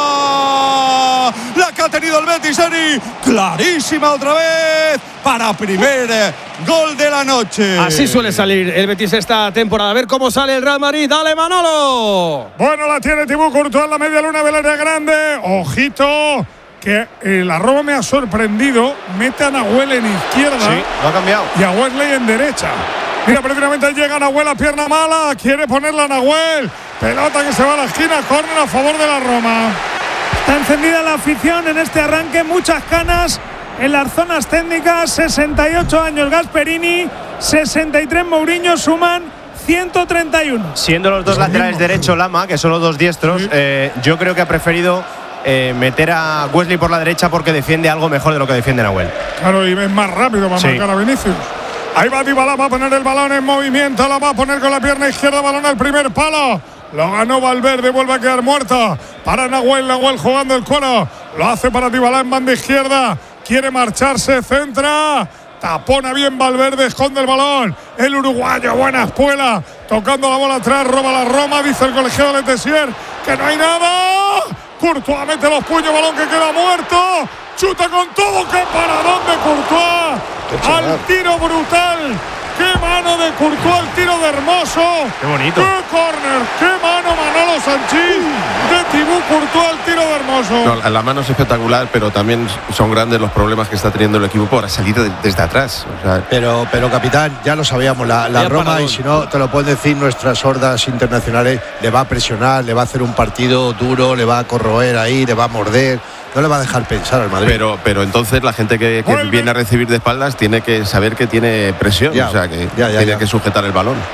[SPEAKER 7] La que ha tenido el Betis, Eri, clarísima otra vez para primer gol de la noche.
[SPEAKER 1] Así suele salir el Betis esta temporada. A ver cómo sale el Real Madrid. Dale, Manolo.
[SPEAKER 4] Bueno, la tiene Thibaut Courtois en la media luna del área grande. Ojito, que eh, la Roma me ha sorprendido. Mete a Nahuel en izquierda.
[SPEAKER 1] Sí, lo ha cambiado.
[SPEAKER 4] Y a Wesley en derecha. Mira, precisamente llega Nahuel a pierna mala. Quiere ponerla a Nahuel. Pelota que se va a la esquina. Córner a favor de la Roma.
[SPEAKER 5] Está encendida la afición en este arranque. Muchas canas en las zonas técnicas. sesenta y ocho años Gasperini, sesenta y tres Mourinho, suman ciento treinta y uno.
[SPEAKER 8] Siendo los dos laterales derecho Lama, que son los dos diestros, sí. eh, yo creo que ha preferido eh, meter a Wesley por la derecha porque defiende algo mejor de lo que defiende Nahuel.
[SPEAKER 4] Claro, y es más rápido para sí. marcar a Vinicius. Ahí va Dybala, va a poner el balón en movimiento, la va a poner con la pierna izquierda, balón al primer palo. Lo ganó Valverde, vuelve a quedar muerto para Nahuel, Nahuel jugando el cuero. Lo hace para Dybala en banda izquierda. Quiere marcharse, centra. Tapona bien Valverde, esconde el balón. El uruguayo, buena espuela. Tocando la bola atrás, roba la Roma. Dice el colegiado de Tessier que no hay nada. Courtois mete los puños, balón que queda muerto. Chuta con todo, qué paradón de Courtois. Al tiro brutal. ¡Qué mano de Courtois, el tiro de Hermoso!
[SPEAKER 8] ¡Qué bonito!
[SPEAKER 4] ¡Qué córner! ¡Qué mano Manolo Sanchís! De Thibaut Courtois, el tiro de Hermoso.
[SPEAKER 9] No, la mano es espectacular, pero también son grandes los problemas que está teniendo el equipo para salir de, desde atrás. O sea,
[SPEAKER 15] pero, pero capitán, ya lo sabíamos, la, la Roma, y si no te lo pueden decir nuestras hordas internacionales, le va a presionar, le va a hacer un partido duro, le va a corroer ahí, le va a morder. No le va a dejar pensar al Madrid.
[SPEAKER 9] Pero, pero entonces la gente que, que viene a recibir de espaldas tiene que saber que tiene presión, ya, o sea, que ya, ya, tiene ya. que sujetar el balón.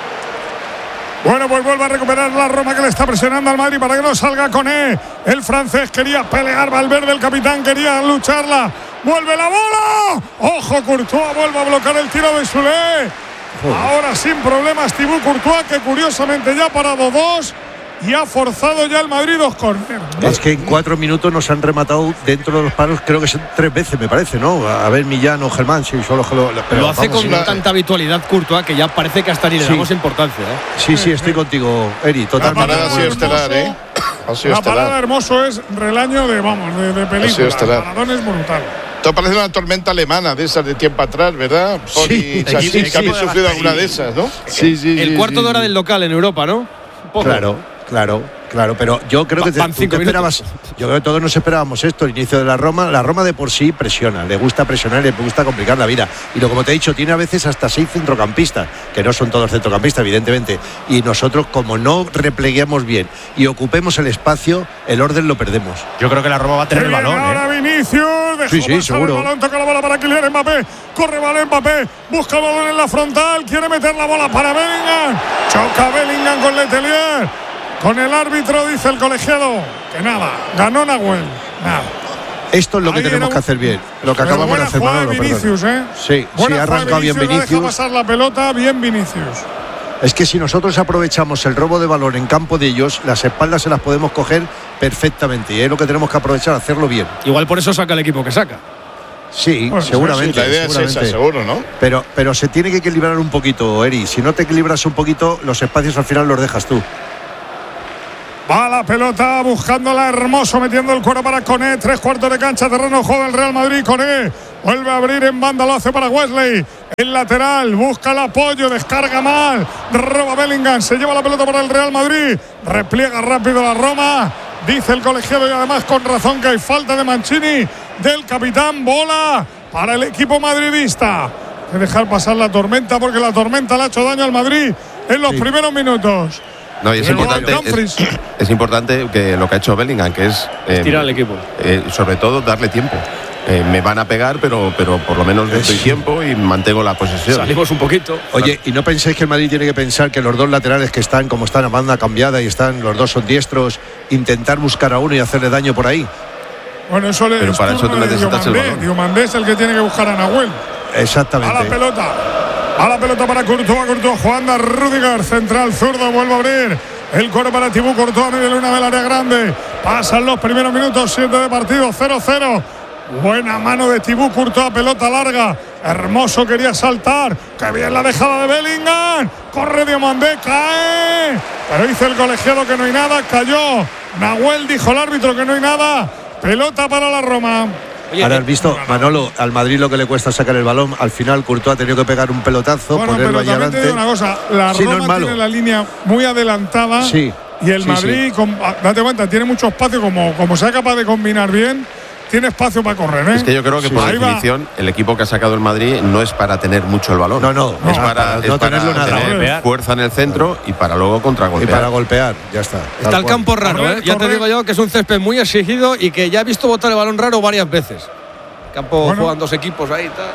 [SPEAKER 4] Bueno, pues vuelve a recuperar la Roma, que le está presionando al Madrid para que no salga con él. El francés quería pelear, Valverde, el capitán, quería lucharla. ¡Vuelve la bola! ¡Ojo, Courtois! Vuelve a bloquear el tiro de Soulé. Ahora sin problemas Thibaut Courtois, que curiosamente ya ha parado dos. Y ha forzado ya el Madrid dos córneres.
[SPEAKER 15] Es que en cuatro minutos nos han rematado dentro de los palos, creo que son tres veces, me parece, ¿no? A ver, Millán o Germán, sí, solo lo,
[SPEAKER 1] pero lo hace vamos, con la, tanta habitualidad Courtois que ya parece que hasta ni le sí. damos importancia, ¿eh?
[SPEAKER 15] Sí, sí, estoy contigo, Eri, totalmente.
[SPEAKER 14] La parada ha sido estelar, ¿eh? Ha sido
[SPEAKER 4] la
[SPEAKER 14] estelar.
[SPEAKER 4] parada Hermoso es relaño de, vamos, de, de película. El paradón es brutal.
[SPEAKER 14] Esto parece una tormenta alemana de esas de tiempo atrás, ¿verdad?
[SPEAKER 15] Sí,
[SPEAKER 14] Poli, sí, que habéis sufrido alguna de esas, ¿no?
[SPEAKER 15] Sí, sí.
[SPEAKER 1] El
[SPEAKER 15] sí,
[SPEAKER 1] cuarto
[SPEAKER 15] sí,
[SPEAKER 1] de hora
[SPEAKER 15] sí.
[SPEAKER 1] del local en Europa, ¿no?
[SPEAKER 15] Poco. Claro. Claro, claro, pero yo creo que te, te esperabas, yo creo que todos nos esperábamos esto, el inicio de la Roma. La Roma de por sí presiona, le gusta presionar, le gusta complicar la vida. Y lo como te he dicho, tiene a veces hasta seis centrocampistas, que no son todos centrocampistas, evidentemente. Y nosotros, como no repleguemos bien y ocupemos el espacio, el orden lo perdemos.
[SPEAKER 8] Yo creo que la Roma va a tener el balón.
[SPEAKER 4] Ahora
[SPEAKER 8] ¿eh?
[SPEAKER 4] Vinicius
[SPEAKER 5] dejó
[SPEAKER 15] sí, sí,
[SPEAKER 5] pasar
[SPEAKER 15] seguro.
[SPEAKER 5] el balón, toca la bola para Kylian Mbappé, corre balón Mbappé, busca el balón en la frontal, quiere meter la bola para Bellingham, choca Bellingham con Letelier, con el árbitro dice el colegiado que nada, ganó Nahuel, nada.
[SPEAKER 15] Esto es lo que
[SPEAKER 5] Ahí
[SPEAKER 15] tenemos
[SPEAKER 5] un,
[SPEAKER 15] que hacer bien, lo que acabamos de hacer Manolo,
[SPEAKER 5] de Vinicius, ¿eh?
[SPEAKER 15] Sí, sí, ha arrancado bien Vinicius.
[SPEAKER 5] Deja pasar la pelota, bien Vinicius.
[SPEAKER 15] Es que si nosotros aprovechamos el robo de balón en campo de ellos, las espaldas se las podemos coger perfectamente y es lo que tenemos que aprovechar, hacerlo bien.
[SPEAKER 1] Igual por eso saca el equipo que saca.
[SPEAKER 15] Sí,
[SPEAKER 14] bueno,
[SPEAKER 15] seguramente.
[SPEAKER 14] Sí, la idea
[SPEAKER 15] seguramente.
[SPEAKER 14] es esa, seguro, ¿no?
[SPEAKER 15] Pero, pero se tiene que equilibrar un poquito, Eri. Si no te equilibras un poquito, los espacios al final los dejas tú.
[SPEAKER 5] Va la pelota buscándola Hermoso, metiendo el cuero para Koné. Tres cuartos de cancha, terreno juego del Real Madrid. Koné vuelve a abrir en banda, lo hace para Wesley. El lateral busca el apoyo, descarga mal. Roba Bellingham, se lleva la pelota para el Real Madrid. Repliega rápido la Roma. Dice el colegiado y además con razón que hay falta de Mancini, del capitán. Bola para el equipo madridista. Hay que dejar pasar la tormenta porque la tormenta le ha hecho daño al Madrid en los sí. primeros minutos.
[SPEAKER 9] No, y es importante, es, es importante que lo que ha hecho Bellingham, que es
[SPEAKER 1] eh, tirar al equipo.
[SPEAKER 9] Eh, sobre todo darle tiempo. Eh, me van a pegar, pero, pero por lo menos le doy tiempo y mantengo la posesión.
[SPEAKER 1] Salimos un poquito.
[SPEAKER 15] Oye, ¿y no pensáis que el Madrid tiene que pensar que los dos laterales que están, como están a banda cambiada y están, los dos son diestros, intentar buscar a uno y hacerle daño por ahí?
[SPEAKER 5] Bueno, eso le
[SPEAKER 9] Pero para eso tú necesitas
[SPEAKER 5] Diomandé.
[SPEAKER 9] el balón.
[SPEAKER 5] Diomandé es el que tiene que buscar a Nahuel.
[SPEAKER 15] Exactamente.
[SPEAKER 5] A la pelota. A la pelota para Courtois. Courtois jugando a Rüdiger. Central zurdo. Vuelve a abrir. El coro para Thibaut Courtois. Medio luna del área grande. Pasan los primeros minutos. siete de partido. cero cero. Buena mano de Thibaut Courtois. Pelota larga. Hermoso quería saltar. Qué bien la dejada de Bellingham. Corre Diomandé. Cae. Pero dice el colegiado que no hay nada. Cayó. Nahuel dijo el árbitro que no hay nada. Pelota para la Roma.
[SPEAKER 15] Oye, Ahora has visto, Manolo, al Madrid lo que le cuesta sacar el balón. Al final Courtois ha tenido que pegar un pelotazo,
[SPEAKER 5] bueno,
[SPEAKER 15] ponerlo
[SPEAKER 5] pero
[SPEAKER 15] allá
[SPEAKER 5] adelante. Te digo una cosa, la sí, Roma no tiene la línea muy adelantada
[SPEAKER 15] sí,
[SPEAKER 5] y el
[SPEAKER 15] sí,
[SPEAKER 5] Madrid,
[SPEAKER 15] sí.
[SPEAKER 5] Con, date cuenta, tiene mucho espacio, como, como sea capaz de combinar bien, tiene espacio para correr, ¿eh?
[SPEAKER 9] Es que yo creo que sí, por definición el equipo que ha sacado el Madrid no es para tener mucho el balón.
[SPEAKER 15] No, no,
[SPEAKER 9] es
[SPEAKER 15] no,
[SPEAKER 9] para,
[SPEAKER 15] para
[SPEAKER 9] es
[SPEAKER 15] no
[SPEAKER 9] para
[SPEAKER 15] tenerlo nada.
[SPEAKER 9] tener fuerza en el centro y para luego contragolpear.
[SPEAKER 15] Y para golpear, ya está.
[SPEAKER 1] Está el campo raro, correr, ¿eh? Ya correr. Te digo yo que es un césped muy exigido y que ya he visto botar el balón raro varias veces. Campo bueno. Juegan dos equipos ahí y tal.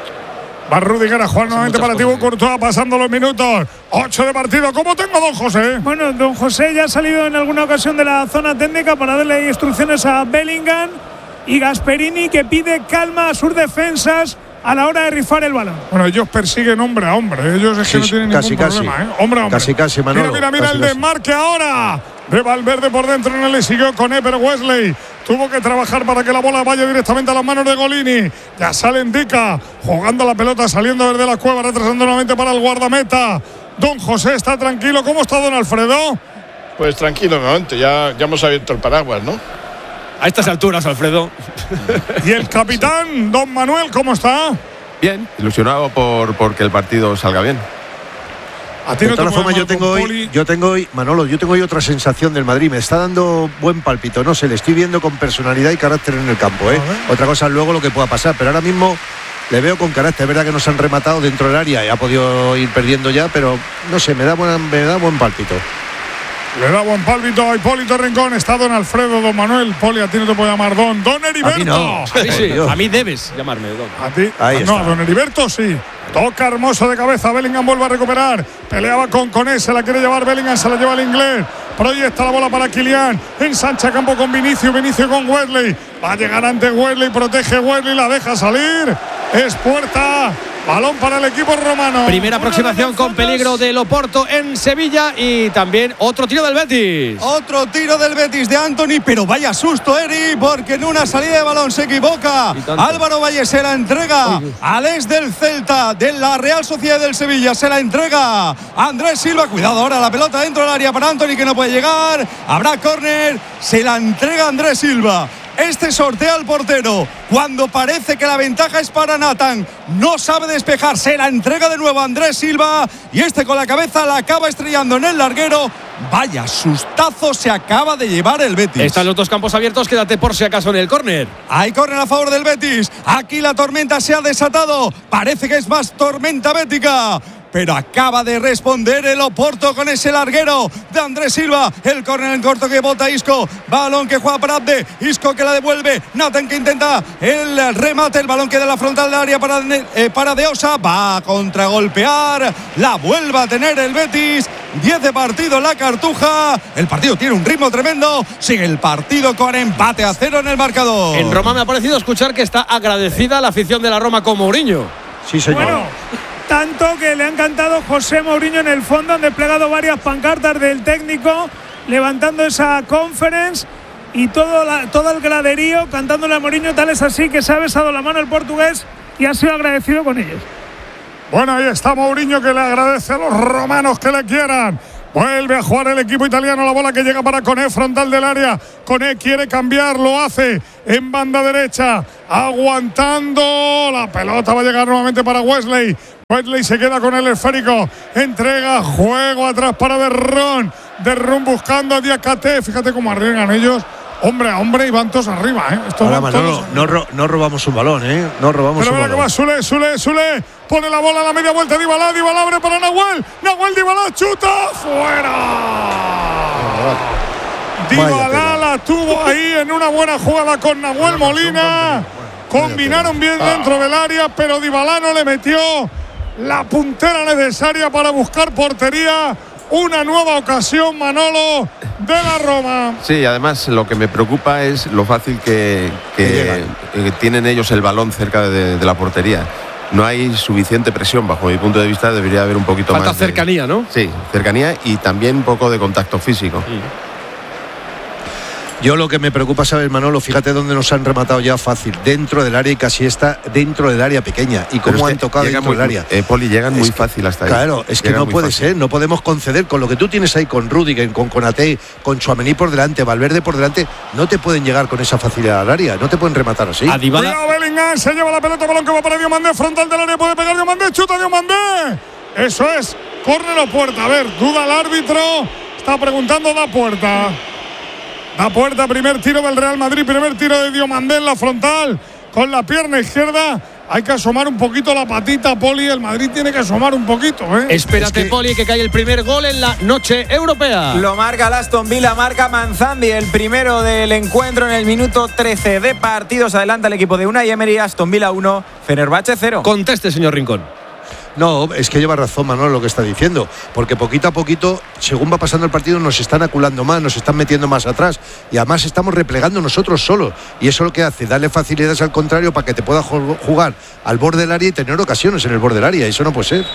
[SPEAKER 5] Va Rüdiger a jugar nuevamente para Thibaut Courtois, pasando los minutos. ocho de partido. ¿Cómo tengo don José?
[SPEAKER 10] Bueno, don José ya ha salido en alguna ocasión de la zona técnica para darle instrucciones a Bellingham y Gasperini, que pide calma a sus defensas a la hora de rifar el balón.
[SPEAKER 5] Bueno, ellos persiguen hombre a hombre. Ellos es que sí, no tienen
[SPEAKER 15] casi,
[SPEAKER 5] ningún
[SPEAKER 15] casi.
[SPEAKER 5] problema, ¿eh? Hombre a hombre.
[SPEAKER 15] Casi, casi, Manolo.
[SPEAKER 5] Mira, mira, mira
[SPEAKER 15] casi,
[SPEAKER 5] el desmarque ahora de Valverde por dentro, no le siguió con E, pero Wesley tuvo que trabajar para que la bola vaya directamente a las manos de Golini. Ya sale Ndica, jugando la pelota, saliendo desde la cueva, retrasando nuevamente para el guardameta. Don José está tranquilo. ¿Cómo está don Alfredo?
[SPEAKER 14] Pues tranquilo, nuevamente. Ya, ya hemos abierto el paraguas, ¿no?
[SPEAKER 1] A estas alturas, Alfredo.
[SPEAKER 5] ¿Y el capitán, don Manuel, cómo está?
[SPEAKER 9] Bien, ilusionado por porque el partido salga bien.
[SPEAKER 5] A ti
[SPEAKER 15] de
[SPEAKER 5] no
[SPEAKER 15] todas
[SPEAKER 5] te
[SPEAKER 15] formas, yo tengo hoy, yo tengo hoy, Manolo, yo tengo hoy otra sensación del Madrid. Me está dando buen pálpito, no sé, le estoy viendo con personalidad y carácter en el campo, ¿eh? Otra cosa luego lo que pueda pasar, pero ahora mismo le veo con carácter. Es verdad que nos han rematado dentro del área y ha podido ir perdiendo ya, pero no sé, me da buena, me da buen pálpito.
[SPEAKER 5] Le da buen pálpito a Hipólito Rincón. Está don Alfredo, don Manuel. Poli, a ti no te puedo llamar don. Don Heriberto.
[SPEAKER 1] A mí no. A mí sí. A mí debes llamarme don.
[SPEAKER 5] A ti.
[SPEAKER 15] Ahí
[SPEAKER 5] no,
[SPEAKER 15] está.
[SPEAKER 5] a don Heriberto sí. Toca Hermoso de cabeza. Bellingham vuelve a recuperar. Peleaba con Koné. Se la quiere llevar Bellingham. Se la lleva el inglés. Proyecta la bola para Kylian. Ensancha campo con Vinicius. Vinicius con Wesley. Va a llegar ante Wesley. Protege Wesley. La deja salir. Es puerta. Balón para el equipo romano.
[SPEAKER 1] Primera aproximación con peligro del Oporto en Sevilla y también otro tiro del Betis.
[SPEAKER 7] Otro tiro del Betis de Antony, pero vaya susto, Eri, porque en una salida de balón se equivoca. Álvaro Valle se la entrega al ex del Celta, de la Real Sociedad del Sevilla, se la entrega a Andrés Silva. Cuidado ahora, la pelota dentro del área para Antony, que no puede llegar. Habrá córner, se la entrega Andrés Silva. Este sortea al portero cuando parece que la ventaja es para Nathan. No sabe despejar, se la entrega de nuevo a Andrés Silva y este con la cabeza la acaba estrellando en el larguero. Vaya sustazo se acaba de llevar el Betis.
[SPEAKER 1] Están los dos campos abiertos, quédate por si acaso en el córner.
[SPEAKER 7] Hay córner a favor del Betis. Aquí la tormenta se ha desatado. Parece que es más tormenta bética. pero acaba de responder el Oporto con ese larguero de Andrés Silva. El córner en corto que bota Isco. Balón que juega para Abde. Isco que la devuelve. Nathan que intenta el remate. El balón que da la frontal del área para, eh, para De Osa. Va a contragolpear. La vuelve a tener el Betis. diez de partido la Cartuja. El partido tiene un ritmo tremendo. Sigue el partido con empate a cero en el marcador.
[SPEAKER 1] En Roma me ha parecido escuchar que está agradecida la afición de la Roma con Mourinho.
[SPEAKER 15] Sí, señor.
[SPEAKER 10] Bueno, tanto que le ha encantado José Mourinho en el fondo. Han desplegado varias pancartas del técnico levantando esa conference y todo, la, todo el graderío cantándole a Mourinho. Tal es así que se ha besado la mano el portugués y ha sido agradecido con ellos.
[SPEAKER 4] Bueno, ahí está Mourinho que le agradece a los romanos que le quieran. Vuelve a jugar el equipo italiano, la bola que llega para Koné, frontal del área. Koné quiere cambiar, lo hace en banda derecha, aguantando. La pelota va a llegar nuevamente para Wesley. Wesley se queda con el esférico, entrega juego atrás para Derrón. Derrón buscando a Diakate. Fíjate cómo arriesgan ellos. Hombre a hombre y van todos arriba, ¿eh? Estos
[SPEAKER 15] Ahora,
[SPEAKER 4] van
[SPEAKER 15] Manolo,
[SPEAKER 4] todos...
[SPEAKER 15] no, ro- no robamos un balón, ¿eh? No robamos
[SPEAKER 4] Pero
[SPEAKER 15] un
[SPEAKER 4] mira
[SPEAKER 15] balón.
[SPEAKER 4] que va Sule, Sule, Sule. Pone la bola a la media vuelta. Dybala, Dybala abre para Nahuel. Nahuel, Dybala, chuta. ¡Fuera! Dybala la tuvo ahí en una buena jugada con Nahuel Molina. Combinaron bien dentro del área, pero Dybala no le metió la puntera necesaria para buscar portería. Una nueva ocasión, Manolo, de la Roma.
[SPEAKER 9] Sí, además lo que me preocupa es lo fácil que, que, que tienen ellos el balón cerca de, de la portería. No hay suficiente presión, bajo mi punto de vista. Debería haber un poquito
[SPEAKER 1] Falta
[SPEAKER 9] más. Falta
[SPEAKER 1] cercanía,
[SPEAKER 9] de,
[SPEAKER 1] ¿no?
[SPEAKER 9] Sí, cercanía y también un poco de contacto físico. Sí.
[SPEAKER 15] Yo lo que me preocupa, ¿sabes, Manolo? Fíjate dónde nos han rematado ya fácil. Dentro del área y casi está dentro del área pequeña. Y cómo han tocado dentro
[SPEAKER 9] muy,
[SPEAKER 15] del área.
[SPEAKER 9] Eh, Poli, llegan
[SPEAKER 15] es
[SPEAKER 9] muy
[SPEAKER 15] que,
[SPEAKER 9] fácil hasta ahí.
[SPEAKER 15] Claro, es que
[SPEAKER 9] llegan
[SPEAKER 15] no puede
[SPEAKER 9] fácil.
[SPEAKER 15] ser. No podemos conceder con lo que tú tienes ahí con Rüdiger, con Konaté, con Tchouaméni por delante, Valverde por delante. No te pueden llegar con esa facilidad al área. No te pueden rematar así.
[SPEAKER 1] A Dybala.
[SPEAKER 4] Cuidado, Bellingham, se lleva la pelota, balón que va para Diomandé, frontal del área, puede pegar Diomandé, chuta Diomandé. Eso es, córner o puerta. A ver, duda el árbitro, está preguntando da puerta. Da puerta, primer tiro del Real Madrid, primer tiro de Diomandé en la frontal, con la pierna izquierda. Hay que asomar un poquito la patita, Poli. El Madrid tiene que asomar un poquito, ¿eh?
[SPEAKER 1] Espérate, es que... Poli, que cae el primer gol en la noche europea.
[SPEAKER 3] Lo marca el Aston Villa, marca Manzandi, el primero del encuentro en el minuto trece de partidos. Adelanta el equipo de Unai Emery. Aston Villa uno, Fenerbahce cero.
[SPEAKER 1] Conteste, señor Rincón.
[SPEAKER 15] No, es que lleva razón Manolo lo que está diciendo, porque poquito a poquito, según va pasando el partido, nos están aculando más, nos están metiendo más atrás y además estamos replegando nosotros solos, y eso lo que hace, darle facilidades al contrario para que te pueda jugar al borde del área y tener ocasiones en el borde del área. Eso no puede ser.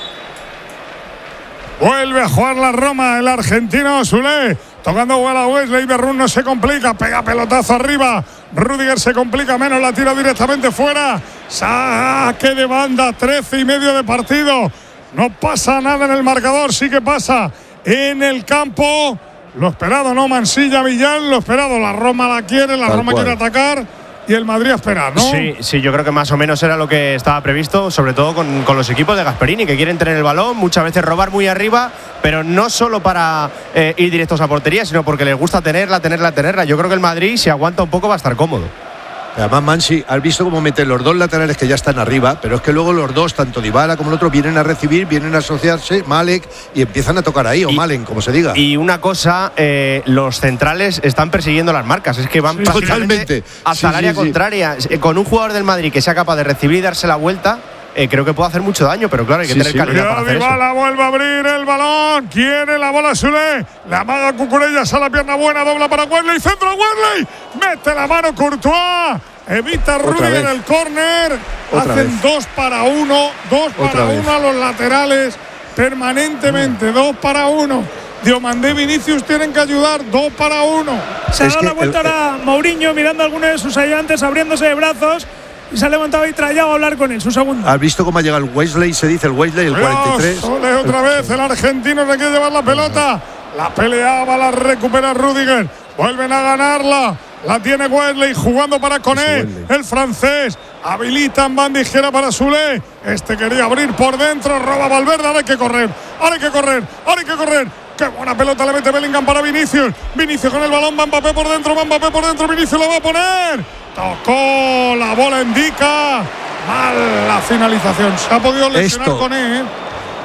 [SPEAKER 4] Vuelve a jugar la Roma, el argentino Sule, tocando bola a Wesley. Berrún no se complica, pega pelotazo arriba. Rüdiger se complica menos, la tira directamente fuera. Saque de banda, trece y medio de partido. No pasa nada en el marcador, sí que pasa en el campo. Lo esperado, ¿no? Mansilla, Millán, lo esperado. La Roma la quiere, la
[SPEAKER 8] Tal
[SPEAKER 4] Roma
[SPEAKER 8] cual.
[SPEAKER 4] quiere atacar. Y el Madrid a esperar, ¿no?
[SPEAKER 8] Sí, sí, yo creo que más o menos era lo que estaba previsto, sobre todo con, con los equipos de Gasperini, que quieren tener el balón, muchas veces robar muy arriba, pero no solo para eh, ir directos a portería, sino porque les gusta tenerla, tenerla, tenerla. Yo creo que el Madrid, si aguanta un poco, va a estar cómodo.
[SPEAKER 15] Además, Mansi, has visto cómo meten los dos laterales que ya están arriba, pero es que luego los dos, tanto Dybala como el otro, vienen a recibir, vienen a asociarse, Malek, y empiezan a tocar ahí, o y, Malen, como se diga.
[SPEAKER 8] Y una cosa, eh, los centrales están persiguiendo las marcas, es que van
[SPEAKER 15] sí, totalmente
[SPEAKER 8] hasta sí, el área sí, contraria. Sí. Con un jugador del Madrid que sea capaz de recibir y darse la vuelta, eh, creo que puede hacer mucho daño, pero claro, hay que sí, tener sí. calidad para hacer
[SPEAKER 4] Dybala
[SPEAKER 8] eso.
[SPEAKER 4] Vuelve a abrir el balón, quiere la bola Sule, la amaga Cucurella, a la pierna buena, dobla para Wesley, centro a Wesley, mete la mano Courtois. Evita Rüdiger el córner. Hacen vez. dos para uno. Dos Otra para vez. uno a los laterales. Permanentemente. Mm. Dos para uno. Diomandé y Vinicius tienen que ayudar. Dos para uno.
[SPEAKER 10] Se ha dado la vuelta ahora Mourinho mirando a alguno de sus ayudantes, abriéndose de brazos. Y se ha levantado y trayado a hablar con él. Su segundo.
[SPEAKER 15] ¿Has visto cómo ha llegado el Wesley? Se dice el Wesley, el cuarenta y tres.
[SPEAKER 4] Sole otra vez. El argentino se quiere llevar la pelota. La peleaba, la recupera Rüdiger. Vuelven a ganarla. La tiene Wesley jugando para Koné, el francés. Habilita en banda izquierda para Sule. Este quería abrir por dentro, roba Valverde. Ahora hay que correr, ahora hay que correr, ahora hay que correr. Qué buena pelota le mete Bellingham para Vinicius. Vinicius con el balón, va Mbappé por dentro, va Mbappé por dentro. Vinicius lo va a poner. Tocó, la bola indica. Mal la finalización. Se ha podido lesionar
[SPEAKER 15] Esto.
[SPEAKER 4] Koné, ¿eh?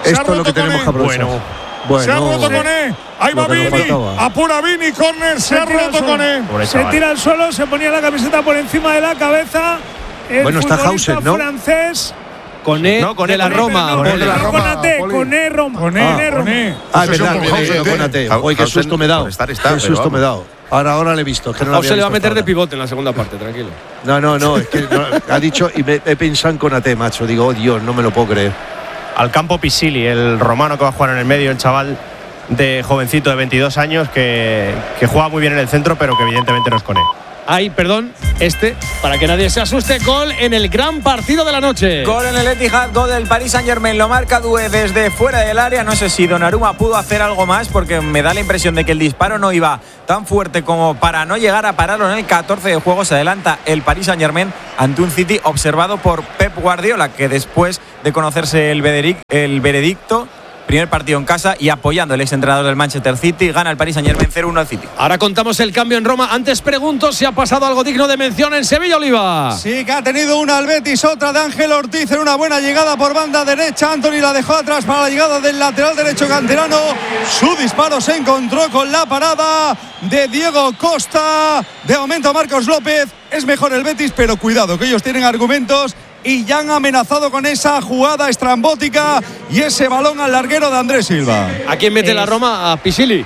[SPEAKER 15] Esto es lo que tenemos que aprovechar.
[SPEAKER 4] Bueno.
[SPEAKER 15] Bueno,
[SPEAKER 4] se ha roto con E. Ahí va Vini. Apura Vini. Corner. Se, se ha roto con E.
[SPEAKER 10] Se tira al suelo. Se ponía la camiseta por encima de la cabeza. El
[SPEAKER 15] bueno, está Hausen, ¿no?
[SPEAKER 10] francés.
[SPEAKER 1] Con E,
[SPEAKER 8] no, con
[SPEAKER 1] de la Roma.
[SPEAKER 10] No,
[SPEAKER 1] con
[SPEAKER 10] E, no, con A T, con E Roma.
[SPEAKER 4] Con E, con E.
[SPEAKER 15] Ah, es verdad, Hausen, no con A T. Oye, qué susto me he dado. Qué susto me he dado. Ahora, ahora le he visto. Que no
[SPEAKER 1] se le va a meter de pivote en la segunda parte, tranquilo.
[SPEAKER 15] No, no, no. Es que no, ha dicho y me he pensado en con A T, macho. Digo, oh Dios, no me lo puedo creer.
[SPEAKER 8] Al campo Pisili, el romano que va a jugar en el medio, el chaval de jovencito de veintidós años que, que juega muy bien en el centro, pero que evidentemente no es con él.
[SPEAKER 1] Ay, perdón, este, para que nadie se asuste, gol en el gran partido de la noche.
[SPEAKER 3] Gol en el Etihad, gol del Paris Saint-Germain, lo marca Doué desde fuera del área. No sé si Donnarumma pudo hacer algo más porque me da la impresión de que el disparo no iba tan fuerte como para no llegar a pararlo en el catorce de juego. Se adelanta el Paris Saint-Germain ante un City observado por Pep Guardiola, que después de conocerse el veredicto, el veredicto primer partido en casa y apoyando el exentrenador del Manchester City, gana el Paris Saint-Germain cero uno al City.
[SPEAKER 1] Ahora contamos el cambio en Roma. Antes pregunto si ha pasado algo digno de mención en Sevilla, Oliva.
[SPEAKER 7] Sí, que ha tenido una al Betis, otra de Ángel Ortiz en una buena llegada por banda derecha. Anthony la dejó atrás para la llegada del lateral derecho canterano. Su disparo se encontró con la parada de Diego Costa. De momento Marcos López. Es mejor el Betis, pero cuidado, que ellos tienen argumentos y ya han amenazado con esa jugada estrambótica y ese balón al larguero de Andrés Silva.
[SPEAKER 1] ¿A quién mete
[SPEAKER 10] es...
[SPEAKER 1] la Roma? A Pisili.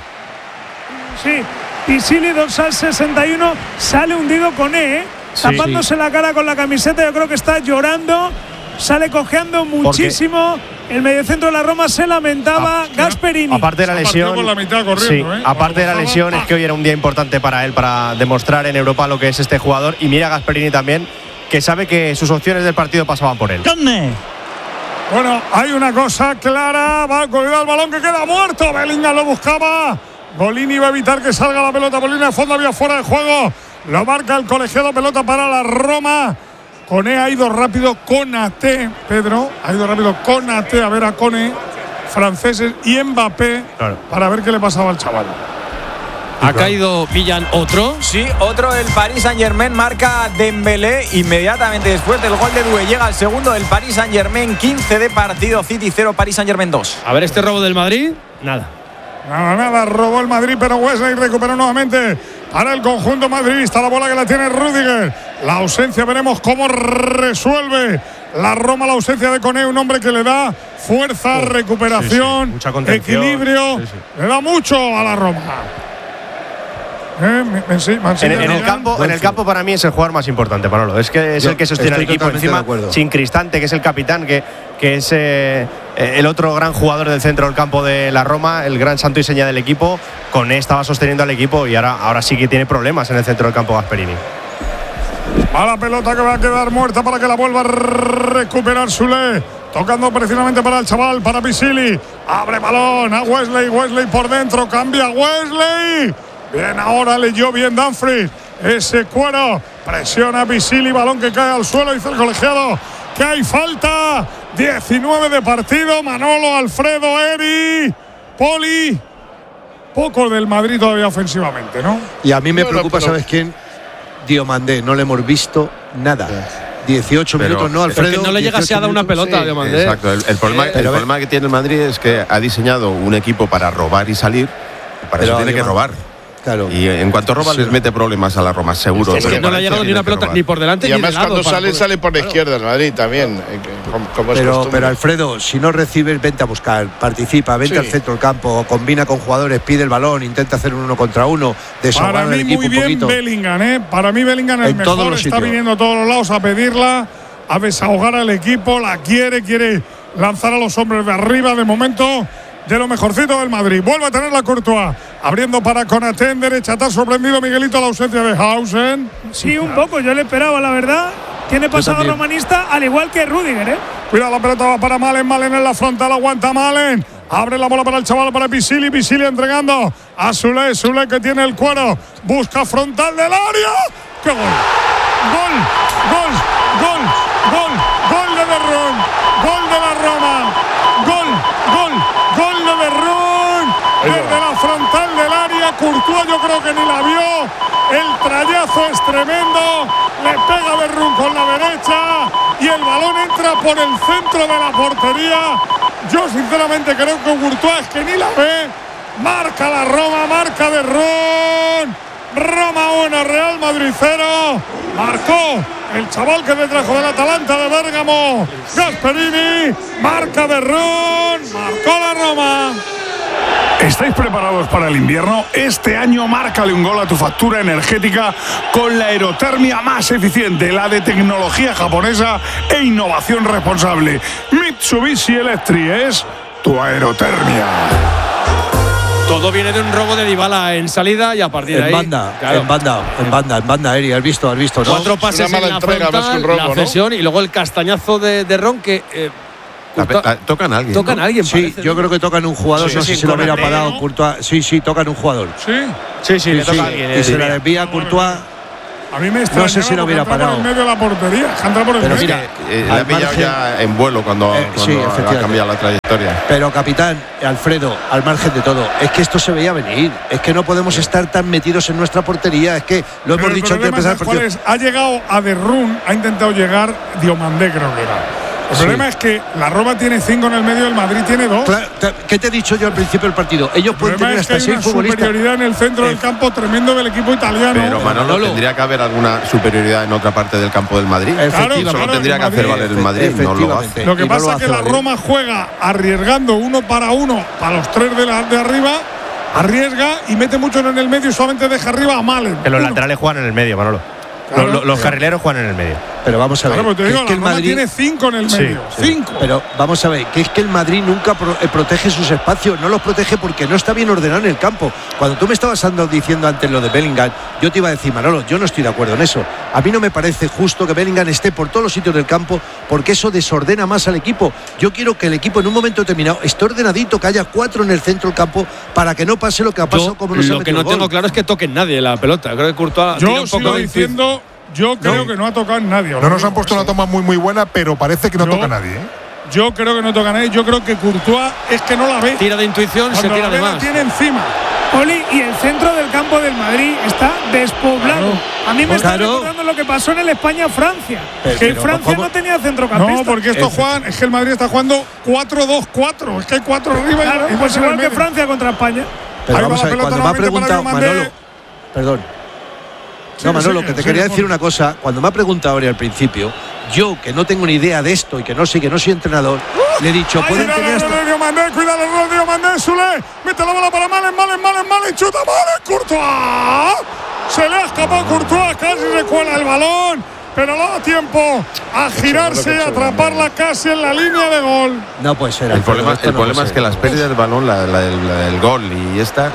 [SPEAKER 10] Sí, Pisili, dorsal sesenta y uno, sale hundido con E, ¿eh? sí, tapándose sí. la cara con la camiseta. Yo creo que está llorando, sale cojeando muchísimo. El mediocentro de la Roma se lamentaba. Ah, Gasperini.
[SPEAKER 8] Aparte de la lesión,
[SPEAKER 4] la mitad corriendo,
[SPEAKER 8] sí,
[SPEAKER 4] ¿eh?
[SPEAKER 8] aparte de la lesión, es que hoy era un día importante para él, para demostrar en Europa lo que es este jugador. Y mira Gasperini también, que sabe que sus opciones del partido pasaban por él.
[SPEAKER 4] Bueno, hay una cosa clara. Va a colgar el balón que queda muerto. Bellingham lo buscaba. Golini va a evitar que salga la pelota por línea de fondo. Había fuera de juego. Lo marca el colegiado. Pelota para la Roma. Cone ha ido rápido. Konaté, Pedro. Ha ido rápido Konaté a ver a Cone. Franceses y Mbappé. Claro. Para ver qué le pasaba al chaval.
[SPEAKER 1] ¿Ha caído Villan otro?
[SPEAKER 3] Sí, otro. El Paris Saint-Germain marca Dembélé inmediatamente después del gol de Doué. Llega el segundo del Paris Saint-Germain. quince de partido. City cero, Paris Saint-Germain dos.
[SPEAKER 1] A ver este robo del Madrid. Nada.
[SPEAKER 4] Nada, nada. Robó el Madrid, pero Wesley recuperó nuevamente para el conjunto madridista. La bola que la tiene Rüdiger. La ausencia, veremos cómo resuelve la Roma la ausencia de Koné. Un hombre que le da fuerza, oh, recuperación, sí, sí. equilibrio. Sí, sí. Le da mucho a la Roma. Eh, me, sí,
[SPEAKER 8] en, en, el campo, en el campo para mí es el jugador más importante, Manolo. Es que es Yo el que sostiene al equipo encima, sin Cristante, que es el capitán, que, que es eh, el otro gran jugador del centro del campo de la Roma, el gran santo y seña del equipo. Con él estaba sosteniendo al equipo y ahora, ahora sí que tiene problemas en el centro del campo Gasperini.
[SPEAKER 4] A la pelota que va a quedar muerta para que la vuelva a recuperar Soulé. Tocando precisamente para el chaval, para Pisili. Abre balón a Wesley, Wesley por dentro, cambia Wesley. Bien, ahora leyó bien Dumfries. Ese cuero. Presiona Pisili. Balón que cae al suelo. Dice el colegiado que hay falta. diecinueve de partido. Manolo, Alfredo, Eri, Poli. Poco del Madrid todavía ofensivamente, ¿no?
[SPEAKER 15] Y a mí me preocupa, pero... ¿sabes quién? Diomandé. No le hemos visto nada. dieciocho pero, minutos, ¿no, Alfredo?
[SPEAKER 1] Es que no le llega a dar una pelota sí. a Diomandé.
[SPEAKER 9] Exacto. El, el, problema, eh, el problema que tiene el Madrid es que ha diseñado un equipo para robar y salir. Para eso tiene que robar. Claro. Y en cuanto roba, sí. les mete problemas a la Roma, seguro.
[SPEAKER 1] Es que
[SPEAKER 9] pero
[SPEAKER 1] no le ha llegado ni una pelota ni por delante
[SPEAKER 14] y
[SPEAKER 1] ni de lado.
[SPEAKER 14] Y además cuando sale,
[SPEAKER 1] poder...
[SPEAKER 14] sale por la izquierda el Madrid también. Como, como
[SPEAKER 15] pero, pero Alfredo, si no recibes, vente a buscar, participa, vente sí. al centro del campo, combina con jugadores, pide el balón, intenta hacer un uno contra uno, desahogar al equipo
[SPEAKER 4] muy bien
[SPEAKER 15] un poquito.
[SPEAKER 4] Bellingham, ¿eh? Para mí Bellingham es el mejor, está sitios. viniendo a todos los lados a pedirla, a desahogar al equipo, la quiere, quiere lanzar a los hombres de arriba de momento. De lo mejorcito del Madrid. Vuelve a tener la Courtois. Abriendo para Konaté en derecha. ¿Te ha sorprendido, Miguelito, la ausencia de Hausen?
[SPEAKER 10] Sí, un poco. Yo le esperaba, la verdad. Tiene pasado romanista, al igual que Rüdiger, ¿eh?
[SPEAKER 4] Cuidado, la pelota va para Malen. Malen en la frontal. Aguanta Malen. Abre la bola para el chaval, para Pisili. Pisili entregando a Soulé. Soulé que tiene el cuero. Busca frontal del área. ¡Qué gol! ¡Gol! ¡Gol! ¡Gol! ¡Gol! ¡Gol de Derrón! ¡Gol de la Roma! ¡Gol! ¡Gol! ¡Gol de Derrón! Desde la frontal del área, Courtois Curtoa yo creo que ni la vio. El trayazo es tremendo. Le pega Berrún con la derecha y el balón entra por el centro de la portería. Yo sinceramente creo que Courtois es que ni la ve. Marca la Roma, marca Berrún. Roma uno, Real Madrid cero. Marcó el chaval que le trajo del Atalanta de Bérgamo, Gasperini. Marca Berrún. Marcó la Roma.
[SPEAKER 11] ¿Estáis preparados para el invierno? Este año márcale un gol a tu factura energética con la aerotermia más eficiente, la de tecnología japonesa e innovación responsable. Mitsubishi Electric es tu aerotermia.
[SPEAKER 1] Todo viene de un robo de Dybala en salida y a partir de
[SPEAKER 15] en
[SPEAKER 1] ahí…
[SPEAKER 15] Banda,
[SPEAKER 1] claro.
[SPEAKER 15] En banda, en banda, en banda, Eri, has visto, has visto, ¿no?
[SPEAKER 1] Cuatro pases en la frontal, robo, la cesión, ¿no? Y luego el castañazo de, de Ron que… Eh,
[SPEAKER 9] Curtoa, la, tocan a alguien.
[SPEAKER 1] Tocan
[SPEAKER 9] ¿no?
[SPEAKER 1] a alguien,
[SPEAKER 15] Sí,
[SPEAKER 1] parece,
[SPEAKER 15] yo
[SPEAKER 1] ¿no?
[SPEAKER 15] creo que tocan un jugador,
[SPEAKER 1] sí,
[SPEAKER 15] no
[SPEAKER 1] sí,
[SPEAKER 15] sé si lo hubiera
[SPEAKER 1] Courtois,
[SPEAKER 15] parado
[SPEAKER 1] ¿no?
[SPEAKER 15] Courtois. Sí, sí, tocan un jugador.
[SPEAKER 4] Sí,
[SPEAKER 3] sí, sí,
[SPEAKER 15] sí
[SPEAKER 3] le toca
[SPEAKER 15] sí.
[SPEAKER 3] a alguien.
[SPEAKER 15] Y se la desvía a Courtois.
[SPEAKER 4] A mí me extrañaba,
[SPEAKER 15] no sé si lo hubiera parado.
[SPEAKER 4] Por el medio de la portería. Entra por el
[SPEAKER 15] Pero
[SPEAKER 4] medio.
[SPEAKER 15] mira,
[SPEAKER 9] Eh, le ha pillado
[SPEAKER 15] margen,
[SPEAKER 9] ya en vuelo cuando,
[SPEAKER 15] eh,
[SPEAKER 9] cuando
[SPEAKER 15] sí,
[SPEAKER 9] ha
[SPEAKER 15] efectivamente.
[SPEAKER 9] cambiado la trayectoria.
[SPEAKER 15] Pero capitán, Alfredo, al margen de todo, es que esto se veía venir. Es que no podemos estar tan metidos en nuestra portería. Es que lo
[SPEAKER 4] Pero
[SPEAKER 15] hemos dicho antes de empezar el partido.
[SPEAKER 4] Es, ha llegado a Derrún, ha intentado llegar Diomandé, creo que era. El
[SPEAKER 15] Sí.
[SPEAKER 4] problema es que la Roma tiene cinco en el medio, el Madrid tiene dos.
[SPEAKER 15] Claro, ¿qué te he dicho yo al principio del partido? Ellos
[SPEAKER 4] El
[SPEAKER 15] pueden
[SPEAKER 4] problema
[SPEAKER 15] tener
[SPEAKER 4] es que
[SPEAKER 15] hasta
[SPEAKER 4] hay
[SPEAKER 15] seis
[SPEAKER 4] una
[SPEAKER 15] futbolistas.
[SPEAKER 4] superioridad en el centro del
[SPEAKER 15] Eh.
[SPEAKER 4] campo tremendo del equipo italiano.
[SPEAKER 9] Pero Manolo,
[SPEAKER 15] Manolo.
[SPEAKER 9] tendría que haber alguna superioridad en otra parte del campo del Madrid.
[SPEAKER 15] Efectivamente.
[SPEAKER 9] Solo
[SPEAKER 4] claro,
[SPEAKER 9] tendría
[SPEAKER 4] el
[SPEAKER 9] que hacer
[SPEAKER 4] Madrid,
[SPEAKER 9] valer el Madrid, no lo hace.
[SPEAKER 4] Lo que
[SPEAKER 15] Y no
[SPEAKER 4] pasa
[SPEAKER 15] lo
[SPEAKER 4] es que
[SPEAKER 15] hace
[SPEAKER 4] la
[SPEAKER 15] valer.
[SPEAKER 4] Roma juega arriesgando uno para uno para los tres de, la, de arriba, arriesga y mete mucho en el medio y solamente deja arriba a Malen.
[SPEAKER 8] Que los
[SPEAKER 4] Uno.
[SPEAKER 8] laterales juegan en el medio, Manolo.
[SPEAKER 4] Claro.
[SPEAKER 8] los, los, los carrileros juegan en el medio.
[SPEAKER 15] Pero vamos a ver.
[SPEAKER 4] Claro, pero te
[SPEAKER 15] que
[SPEAKER 4] digo,
[SPEAKER 15] es que
[SPEAKER 4] la
[SPEAKER 15] el
[SPEAKER 4] Roma
[SPEAKER 15] Madrid
[SPEAKER 4] tiene cinco en el
[SPEAKER 8] Sí,
[SPEAKER 4] medio.
[SPEAKER 8] sí.
[SPEAKER 4] Cinco.
[SPEAKER 15] Pero vamos a ver, que es que el Madrid nunca pro, eh, protege sus espacios, no los protege porque no está bien ordenado en el campo. Cuando tú me estabas andando diciendo antes lo de Bellingham, yo te iba a decir, Manolo, yo no estoy de acuerdo en eso. A mí no me parece justo que Bellingham esté por todos los sitios del campo porque eso desordena más al equipo. Yo quiero que el equipo en un momento determinado esté ordenadito, que haya cuatro en el centro del campo para que no pase lo que ha pasado
[SPEAKER 1] Yo,
[SPEAKER 15] como no se ha
[SPEAKER 1] lo que
[SPEAKER 15] metido
[SPEAKER 1] no
[SPEAKER 15] el gol.
[SPEAKER 1] tengo claro es que toquen nadie la pelota. Creo que Courtois tira
[SPEAKER 4] Yo
[SPEAKER 1] un poco
[SPEAKER 4] sigo
[SPEAKER 1] de
[SPEAKER 4] diciendo, yo creo que no ha tocado en nadie.
[SPEAKER 29] No nos han puesto una toma muy muy buena, pero parece que no
[SPEAKER 4] Yo-
[SPEAKER 29] toca a nadie. ¿eh?
[SPEAKER 4] Yo creo que no toca a nadie. Yo creo que Courtois es que no la ve.
[SPEAKER 1] Tira de intuición, se
[SPEAKER 4] Cuando
[SPEAKER 1] tira
[SPEAKER 4] la
[SPEAKER 1] de
[SPEAKER 4] ve, la
[SPEAKER 1] más.
[SPEAKER 4] tiene encima.
[SPEAKER 10] Oli, y el centro del campo del Madrid está despoblado. A mí me está
[SPEAKER 15] Claro.
[SPEAKER 10] recordando lo que pasó en el España-Francia.
[SPEAKER 15] Pero-
[SPEAKER 10] Que
[SPEAKER 15] pero,
[SPEAKER 10] Francia
[SPEAKER 15] ¿cómo?
[SPEAKER 10] no tenía centrocampista.
[SPEAKER 4] No, porque esto juegan, es que el Madrid está jugando cuatro dos cuatro. Es que hay cuatro arriba
[SPEAKER 10] Claro,
[SPEAKER 4] y, y
[SPEAKER 10] pues
[SPEAKER 4] dos en el
[SPEAKER 10] igual que
[SPEAKER 4] medio.
[SPEAKER 10] Francia contra España.
[SPEAKER 15] Pero
[SPEAKER 4] Ahí va
[SPEAKER 15] vamos
[SPEAKER 4] la
[SPEAKER 15] a ver,
[SPEAKER 4] pelota
[SPEAKER 15] cuando me ha
[SPEAKER 4] nuevamente para
[SPEAKER 15] preguntado
[SPEAKER 4] Diomandé.
[SPEAKER 15] Manolo, perdón.
[SPEAKER 4] Sí,
[SPEAKER 15] No, Manolo,
[SPEAKER 4] sí,
[SPEAKER 15] que te
[SPEAKER 4] sí,
[SPEAKER 15] quería
[SPEAKER 4] sí,
[SPEAKER 15] decir
[SPEAKER 4] por-
[SPEAKER 15] una cosa. Cuando me ha preguntado ahora al principio, yo que no tengo ni idea de esto y que no sé, que no soy entrenador, le he dicho, pueden
[SPEAKER 4] Cuidado,
[SPEAKER 15] tener hasta…
[SPEAKER 4] error de Diomandé, cuidado, error de Diomandé, Sule. Mete la bola para Malen, Malen, Malen, Malen, chuta, Malen, Courtois. Se le ha escapado Courtois, casi recuela el balón, pero no da tiempo a girarse y atraparla casi en la línea de gol.
[SPEAKER 15] No puede ser.
[SPEAKER 9] El
[SPEAKER 15] Alfredo,
[SPEAKER 9] problema,
[SPEAKER 15] esto
[SPEAKER 9] el
[SPEAKER 15] no
[SPEAKER 9] problema
[SPEAKER 15] puede
[SPEAKER 9] es
[SPEAKER 15] ser.
[SPEAKER 9] que las pérdidas del balón, la, la del, la del gol y esta,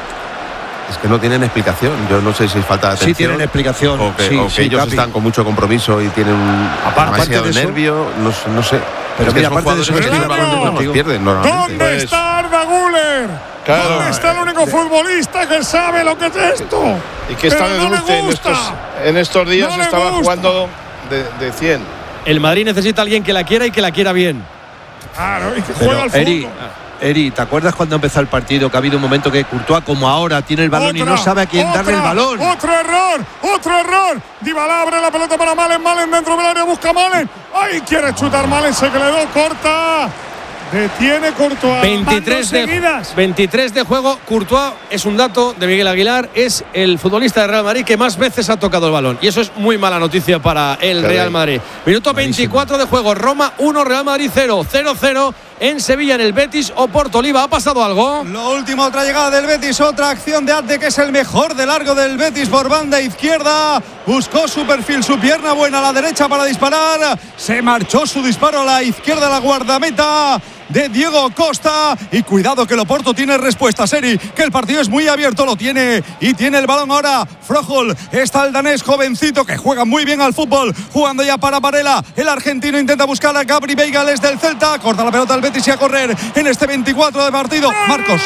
[SPEAKER 9] es que no tienen explicación. Yo no sé si es falta de atención.
[SPEAKER 15] Sí tienen explicación.
[SPEAKER 9] O que,
[SPEAKER 15] sí,
[SPEAKER 9] o que
[SPEAKER 15] sí,
[SPEAKER 9] ellos
[SPEAKER 15] Capi.
[SPEAKER 9] están con mucho compromiso y tienen un
[SPEAKER 15] Aparte
[SPEAKER 9] demasiado
[SPEAKER 15] de eso-
[SPEAKER 9] nervio. No, sé- no sé.
[SPEAKER 15] Pero
[SPEAKER 9] Es que
[SPEAKER 15] mira,
[SPEAKER 9] son
[SPEAKER 15] aparte de eso,
[SPEAKER 9] jugadores que
[SPEAKER 15] estoy de
[SPEAKER 9] el balón
[SPEAKER 15] acuerdo
[SPEAKER 9] no los
[SPEAKER 15] contigo.
[SPEAKER 9] pierden normalmente.
[SPEAKER 4] ¿Dónde
[SPEAKER 14] Pues-
[SPEAKER 4] está Arda Güler?
[SPEAKER 14] Claro.
[SPEAKER 4] ¿Dónde está el único futbolista que sabe lo que es esto?
[SPEAKER 14] Y que está
[SPEAKER 4] Pero
[SPEAKER 14] de
[SPEAKER 4] no le
[SPEAKER 14] dulce en
[SPEAKER 4] gusta.
[SPEAKER 14] estos, en estos días
[SPEAKER 4] No le
[SPEAKER 14] estaba
[SPEAKER 4] gusta.
[SPEAKER 14] jugando de, de cien.
[SPEAKER 1] El Madrid necesita a alguien que la quiera y que la quiera bien.
[SPEAKER 4] Claro, y que
[SPEAKER 15] Pero,
[SPEAKER 4] juega al fútbol.
[SPEAKER 15] Eri, Eri, ¿te acuerdas cuando empezó el partido que ha habido un momento que Courtois, como ahora, tiene el balón y no
[SPEAKER 4] Otra,
[SPEAKER 15] sabe a quién darle el
[SPEAKER 4] otra,
[SPEAKER 15] balón?
[SPEAKER 4] Otro error, otro error. Dybala abre la pelota para Malen, Malen dentro del área, busca a Malen. ¡Ay, quiere chutar Malen! Se quedó corta. Detiene Courtois.
[SPEAKER 1] veintitrés de,
[SPEAKER 10] seguidas.
[SPEAKER 1] veintitrés de juego. Courtois es un dato de Miguel Aguilar. Es el futbolista de Real Madrid que más veces ha tocado el balón. Y eso es muy mala noticia para el
[SPEAKER 14] Caray.
[SPEAKER 1] Real Madrid. Minuto veinticuatro de juego. Roma uno, Real Madrid cero. cero cero en Sevilla, en el Betis Oporto. Oliva, ¿ha pasado algo?
[SPEAKER 5] Lo último, otra llegada del Betis, otra acción de Arte, que es el mejor de largo del Betis por banda izquierda. Buscó su perfil, su pierna buena a la derecha para disparar. Se marchó su disparo a la izquierda, la guardameta de Diego Costa. Y cuidado que el Oporto tiene respuesta, Seri, que el partido es muy abierto, lo tiene. Y tiene el balón ahora Froholt. Está el danés jovencito que juega muy bien al fútbol, jugando ya para Varela. El argentino intenta buscar a Gabri Beigales del Celta. Corta la pelota al Betis y a correr en este veinticuatro de partido. Marcos.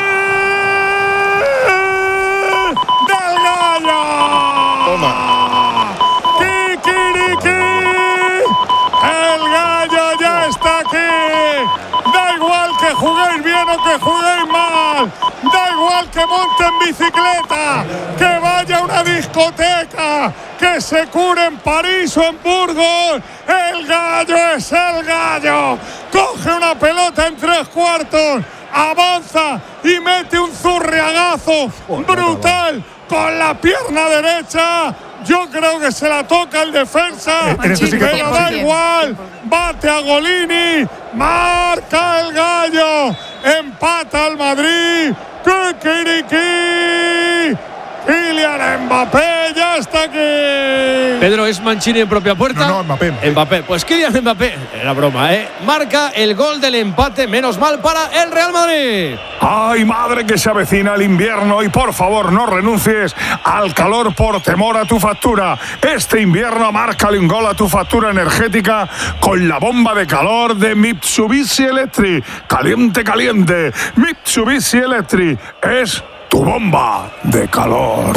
[SPEAKER 4] ¡Del Gallo!
[SPEAKER 14] Toma.
[SPEAKER 4] ¡Kikiriki! El Gallo ya está aquí. Da igual que juguéis bien o que juguéis mal. Da igual que monten bicicleta, que vaya a una discoteca, que se cure en París o en Burgos. El gallo es el gallo. Coge una pelota en tres cuartos, avanza y mete un zurriagazo brutal con la pierna derecha. Yo creo que se la toca el defensa, pero da igual. Bate a Golini, marca el gallo, empata el Madrid. ¡Kikiriki! Kylian Mbappé ya está aquí.
[SPEAKER 1] Pedro, ¿es Mancini en propia puerta?
[SPEAKER 29] No, no, Mbappé.
[SPEAKER 1] Mbappé. Pues Kylian Mbappé, era broma, ¿eh? Marca el gol del empate, menos mal para el Real Madrid.
[SPEAKER 11] Ay, madre, que se avecina el invierno y por favor no renuncies al calor por temor a tu factura. Este invierno márcale un gol a tu factura energética con la bomba de calor de Mitsubishi Electric. Caliente, caliente. Mitsubishi Electric es tu bomba de calor.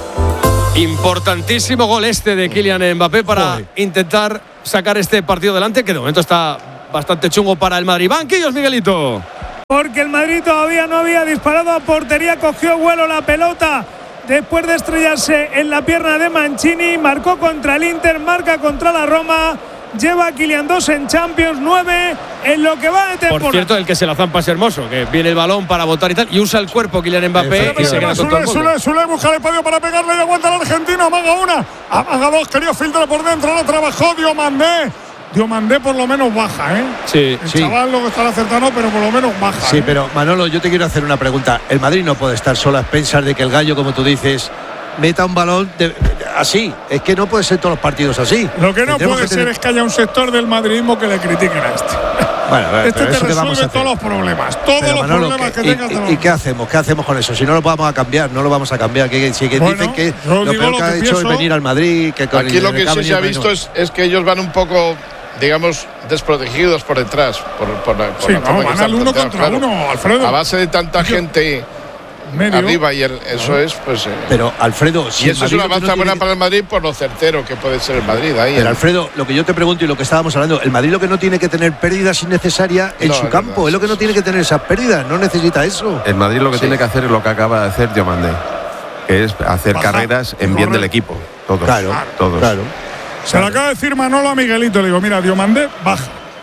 [SPEAKER 1] Importantísimo gol este de Kylian Mbappé para Joder. intentar sacar este partido adelante, que de momento está bastante chungo para el Madrid. Banquillos, Miguelito.
[SPEAKER 10] Porque el Madrid todavía no había disparado a portería, cogió vuelo la pelota después de estrellarse en la pierna de Mancini, marcó contra el Inter, marca contra la Roma. Lleva a Kylian dos en Champions, nueve en lo que va de temporada.
[SPEAKER 1] Por cierto, el que se la zampa es Hermoso, que viene el balón para botar y tal, y usa el cuerpo Kylian Mbappé y se queda con todo el mundo.
[SPEAKER 4] Sule, Sule, busca el espacio para pegarle y aguanta el argentino, amaga una, amaga dos, quería filtrar por dentro, la trabajó Diomandé. Diomandé por lo menos baja, ¿eh?
[SPEAKER 1] Sí,
[SPEAKER 4] el
[SPEAKER 1] sí.
[SPEAKER 4] chaval lo que está acertando, pero por lo menos baja.
[SPEAKER 15] Sí,
[SPEAKER 4] ¿eh?
[SPEAKER 15] pero Manolo, yo te quiero hacer una pregunta. El Madrid no puede estar solo a expensas de que el gallo, como tú dices, meta un balón de, de, así. Es que no puede ser todos los partidos así.
[SPEAKER 4] Lo que no
[SPEAKER 15] Tendremos
[SPEAKER 4] puede
[SPEAKER 15] que
[SPEAKER 4] ser
[SPEAKER 15] tener...
[SPEAKER 4] es que haya un sector del madridismo que le critiquen a este.
[SPEAKER 15] Bueno, bueno,
[SPEAKER 4] este
[SPEAKER 15] pero
[SPEAKER 4] te
[SPEAKER 15] eso que vamos a
[SPEAKER 4] resuelve
[SPEAKER 15] hacer.
[SPEAKER 4] todos los problemas. Todos
[SPEAKER 15] Pero,
[SPEAKER 4] los
[SPEAKER 15] Manolo,
[SPEAKER 4] problemas que,
[SPEAKER 15] que,
[SPEAKER 4] tengas.
[SPEAKER 15] y, y qué hacemos? ¿Qué hacemos con eso? Si no lo vamos a cambiar, no lo vamos a cambiar. Que, si que
[SPEAKER 14] Bueno,
[SPEAKER 15] dicen que
[SPEAKER 14] yo
[SPEAKER 15] lo
[SPEAKER 14] digo
[SPEAKER 15] peor
[SPEAKER 14] lo
[SPEAKER 15] que
[SPEAKER 14] que
[SPEAKER 15] ha hecho
[SPEAKER 14] pienso.
[SPEAKER 15] es venir al Madrid. Que con
[SPEAKER 14] Aquí
[SPEAKER 15] el-
[SPEAKER 14] lo que
[SPEAKER 15] ha
[SPEAKER 14] sí se
[SPEAKER 15] venido
[SPEAKER 14] ha
[SPEAKER 15] menos.
[SPEAKER 14] visto es, es que ellos van un poco, digamos, desprotegidos por detrás. Por, por la, por
[SPEAKER 4] Sí,
[SPEAKER 14] la
[SPEAKER 4] no,
[SPEAKER 14] forma que
[SPEAKER 4] van
[SPEAKER 14] están
[SPEAKER 4] al uno
[SPEAKER 14] planteados,
[SPEAKER 4] contra
[SPEAKER 14] claro.
[SPEAKER 4] uno, Alfredo.
[SPEAKER 14] A base de tanta gente
[SPEAKER 4] Medio.
[SPEAKER 14] arriba y el- eso es, pues. eh,
[SPEAKER 15] Pero, Alfredo, si
[SPEAKER 14] y
[SPEAKER 15] el
[SPEAKER 14] eso es
[SPEAKER 15] Madrid
[SPEAKER 14] una
[SPEAKER 15] lo que no
[SPEAKER 14] avanza buena
[SPEAKER 15] tiene-
[SPEAKER 14] para el Madrid por lo certero que puede ser el Madrid. Ahí,
[SPEAKER 15] Pero
[SPEAKER 14] ¿eh?
[SPEAKER 15] Alfredo, lo que yo te pregunto y lo que estábamos hablando, el Madrid lo que no tiene que tener pérdidas innecesarias en
[SPEAKER 14] No,
[SPEAKER 15] su
[SPEAKER 14] es
[SPEAKER 15] campo,
[SPEAKER 14] verdad,
[SPEAKER 15] es lo que no tiene que tener esas pérdidas, no necesita eso.
[SPEAKER 9] El Madrid lo que
[SPEAKER 15] Sí.
[SPEAKER 9] tiene que hacer es lo que acaba de hacer Diomandé, que es hacer
[SPEAKER 4] Bajar,
[SPEAKER 9] carreras en bien
[SPEAKER 4] correr.
[SPEAKER 9] del equipo. Todos.
[SPEAKER 15] Claro,
[SPEAKER 9] todos.
[SPEAKER 15] claro.
[SPEAKER 4] Se lo acaba de decir Manolo a Miguelito. Le digo, mira, Diomandé baja.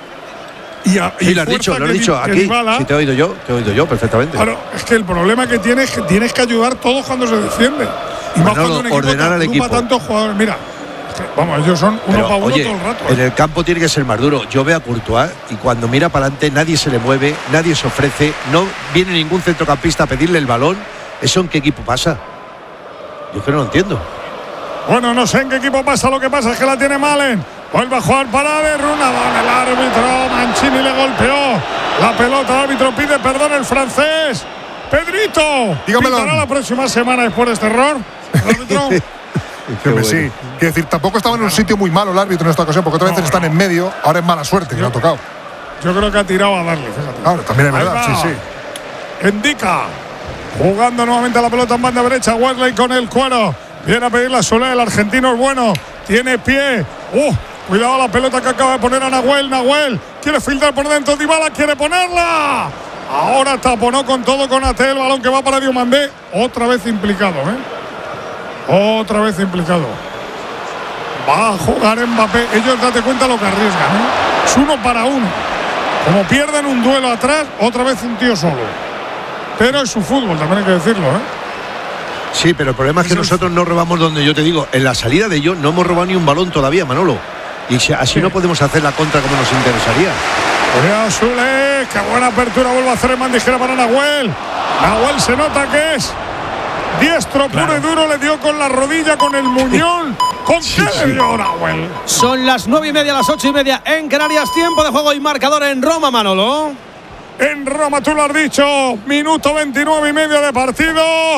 [SPEAKER 4] Y, a, y
[SPEAKER 15] Sí, lo has
[SPEAKER 4] fuerza
[SPEAKER 15] dicho, lo has
[SPEAKER 4] que
[SPEAKER 15] dicho
[SPEAKER 4] Di- que
[SPEAKER 15] aquí.
[SPEAKER 4] Dybala.
[SPEAKER 15] Si te he oído yo, te he oído yo perfectamente.
[SPEAKER 4] Claro, es que el problema que tienes es que tienes que ayudar todos cuando se defiende. Y más
[SPEAKER 15] Manolo,
[SPEAKER 4] cuando un equipo
[SPEAKER 15] ordenar
[SPEAKER 4] te
[SPEAKER 15] al
[SPEAKER 4] agrupa
[SPEAKER 15] equipo.
[SPEAKER 4] tantos jugadores. Mira, es que, vamos, ellos son uno
[SPEAKER 15] Pero,
[SPEAKER 4] para uno
[SPEAKER 15] oye,
[SPEAKER 4] todo el rato.
[SPEAKER 15] en el campo tiene que ser más duro. Yo veo a Courtois y cuando mira para adelante nadie se le mueve, nadie se ofrece, no viene ningún centrocampista a pedirle el balón. ¿Eso en qué equipo pasa? Yo es que no lo entiendo.
[SPEAKER 4] Bueno, no sé en qué equipo pasa, lo que pasa es que la tiene Malen. Vuelve a jugar para de Runadón, el árbitro Mancini le golpeó la pelota, el árbitro pide perdón el francés. Pedrito,
[SPEAKER 29] Dígamelo.
[SPEAKER 4] ¿pitará la próxima semana después de este error? ¿El árbitro?
[SPEAKER 29] Sí, hombre, sí. Quiero decir, tampoco estaba en un sitio muy malo el árbitro en esta ocasión, porque otras veces están en medio, ahora es mala suerte que le ha tocado.
[SPEAKER 4] Yo creo que ha tirado a darle, fíjate.
[SPEAKER 29] Claro, también es
[SPEAKER 4] Ahí
[SPEAKER 29] verdad, sí,
[SPEAKER 4] va.
[SPEAKER 29] sí.
[SPEAKER 4] Indica. Jugando nuevamente la pelota en banda derecha. Wesley con el cuero. Viene a pedirle a Solé. El argentino es bueno. Tiene pie. Uh, cuidado la pelota que acaba de poner a Nahuel. Nahuel quiere filtrar por dentro. Dybala quiere ponerla. Ahora taponó con todo con Ate. El balón que va para Diomandé. Otra vez implicado, ¿eh? Otra vez implicado. Va a jugar Mbappé. Ellos, date cuenta lo que arriesgan, ¿eh? Es uno para uno. Como pierden un duelo atrás, otra vez un tío solo. Pero es su fútbol, también hay que decirlo, ¿eh?
[SPEAKER 15] Sí, pero el problema es que nosotros no robamos donde yo te digo. En la salida de ellos no hemos robado ni un balón todavía, Manolo. Y si- así no podemos hacer la contra como nos interesaría.
[SPEAKER 4] Cuidado, Sule, qué buena apertura vuelve a hacer el Mandijera para Nahuel. Nahuel se nota que es diestro puro y duro, le dio con la rodilla, con el muñón. ¿Con qué le dio Nahuel?
[SPEAKER 1] Son las nueve y media, las ocho y media en Canarias. Tiempo de juego y marcador en Roma, Manolo.
[SPEAKER 4] En Roma, tú lo has dicho, minuto veintinueve y medio de partido.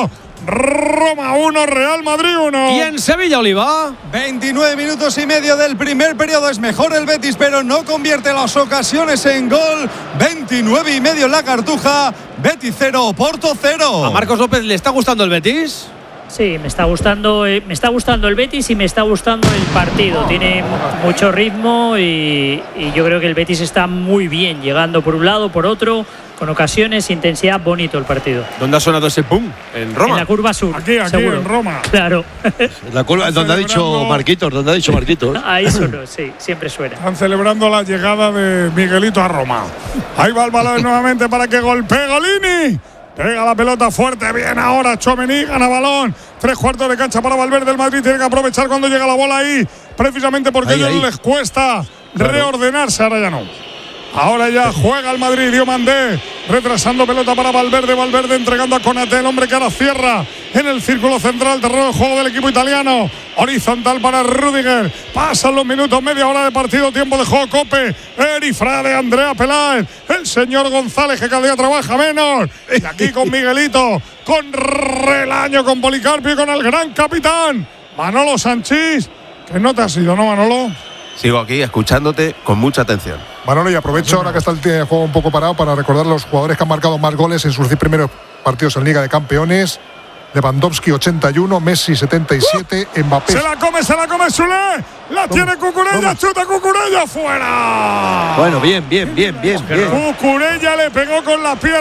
[SPEAKER 4] Roma uno, Real Madrid uno.
[SPEAKER 1] Y en Sevilla, Oliva.
[SPEAKER 5] veintinueve minutos y medio del primer periodo. Es mejor el Betis, pero no convierte las ocasiones en gol. veintinueve y medio en la Cartuja. Betis cero, Porto cero.
[SPEAKER 1] ¿A Marcos López le está gustando el Betis?
[SPEAKER 28] Sí, me está gustando, eh, me está gustando el Betis y me está gustando el partido. Tiene mucho ritmo y, y yo creo que el Betis está muy bien, llegando por un lado, por otro. con ocasiones, intensidad, bonito el partido.
[SPEAKER 1] ¿Dónde ha sonado ese pum? En Roma.
[SPEAKER 28] En la curva sur.
[SPEAKER 4] Aquí, aquí,
[SPEAKER 28] seguro.
[SPEAKER 4] en Roma.
[SPEAKER 28] Claro.
[SPEAKER 15] La curva, donde ha dicho Marquitos, donde ha dicho Marquitos.
[SPEAKER 28] Ahí sonó, sí, siempre suena.
[SPEAKER 4] Están celebrando la llegada de Miguelito a Roma. Ahí va el balón nuevamente para que golpee Golini. Pega la pelota fuerte, bien ahora Tchouaméni, gana balón. Tres cuartos de cancha para Valverde. El Madrid tiene que aprovechar cuando llega la bola ahí, precisamente porque a ellos les cuesta claro. reordenarse. Ahora ya no. Ahora ya juega el Madrid, Diomandé, retrasando pelota para Valverde, Valverde entregando a Konaté, el hombre que ahora cierra en el círculo central, terreno de juego del equipo italiano, horizontal para Rüdiger, pasan los minutos, media hora de partido, tiempo de juego, Cope, Erifrade, Andrea Peláez, el señor González que cada día trabaja menos, y aquí con Miguelito, con Relaño, con Policarpio y con el gran capitán, Manolo Sanchís, que no te has ido, ¿no, Manolo?
[SPEAKER 9] Sigo aquí escuchándote con mucha atención.
[SPEAKER 29] Manolo, y aprovecho ahora que está el juego un poco parado para recordar a los jugadores que han marcado más goles en sus primeros partidos en Liga de Campeones. Lewandowski ochenta y uno, Messi setenta y siete, uh, Mbappé.
[SPEAKER 4] Se la come, se la come Sule. La ¿Cómo? Tiene Cucurella, ¿Cómo? Chuta Cucurella fuera.
[SPEAKER 15] Bueno, bien, bien, bien, bien, bien.
[SPEAKER 4] Cucurella le pegó con la pierna.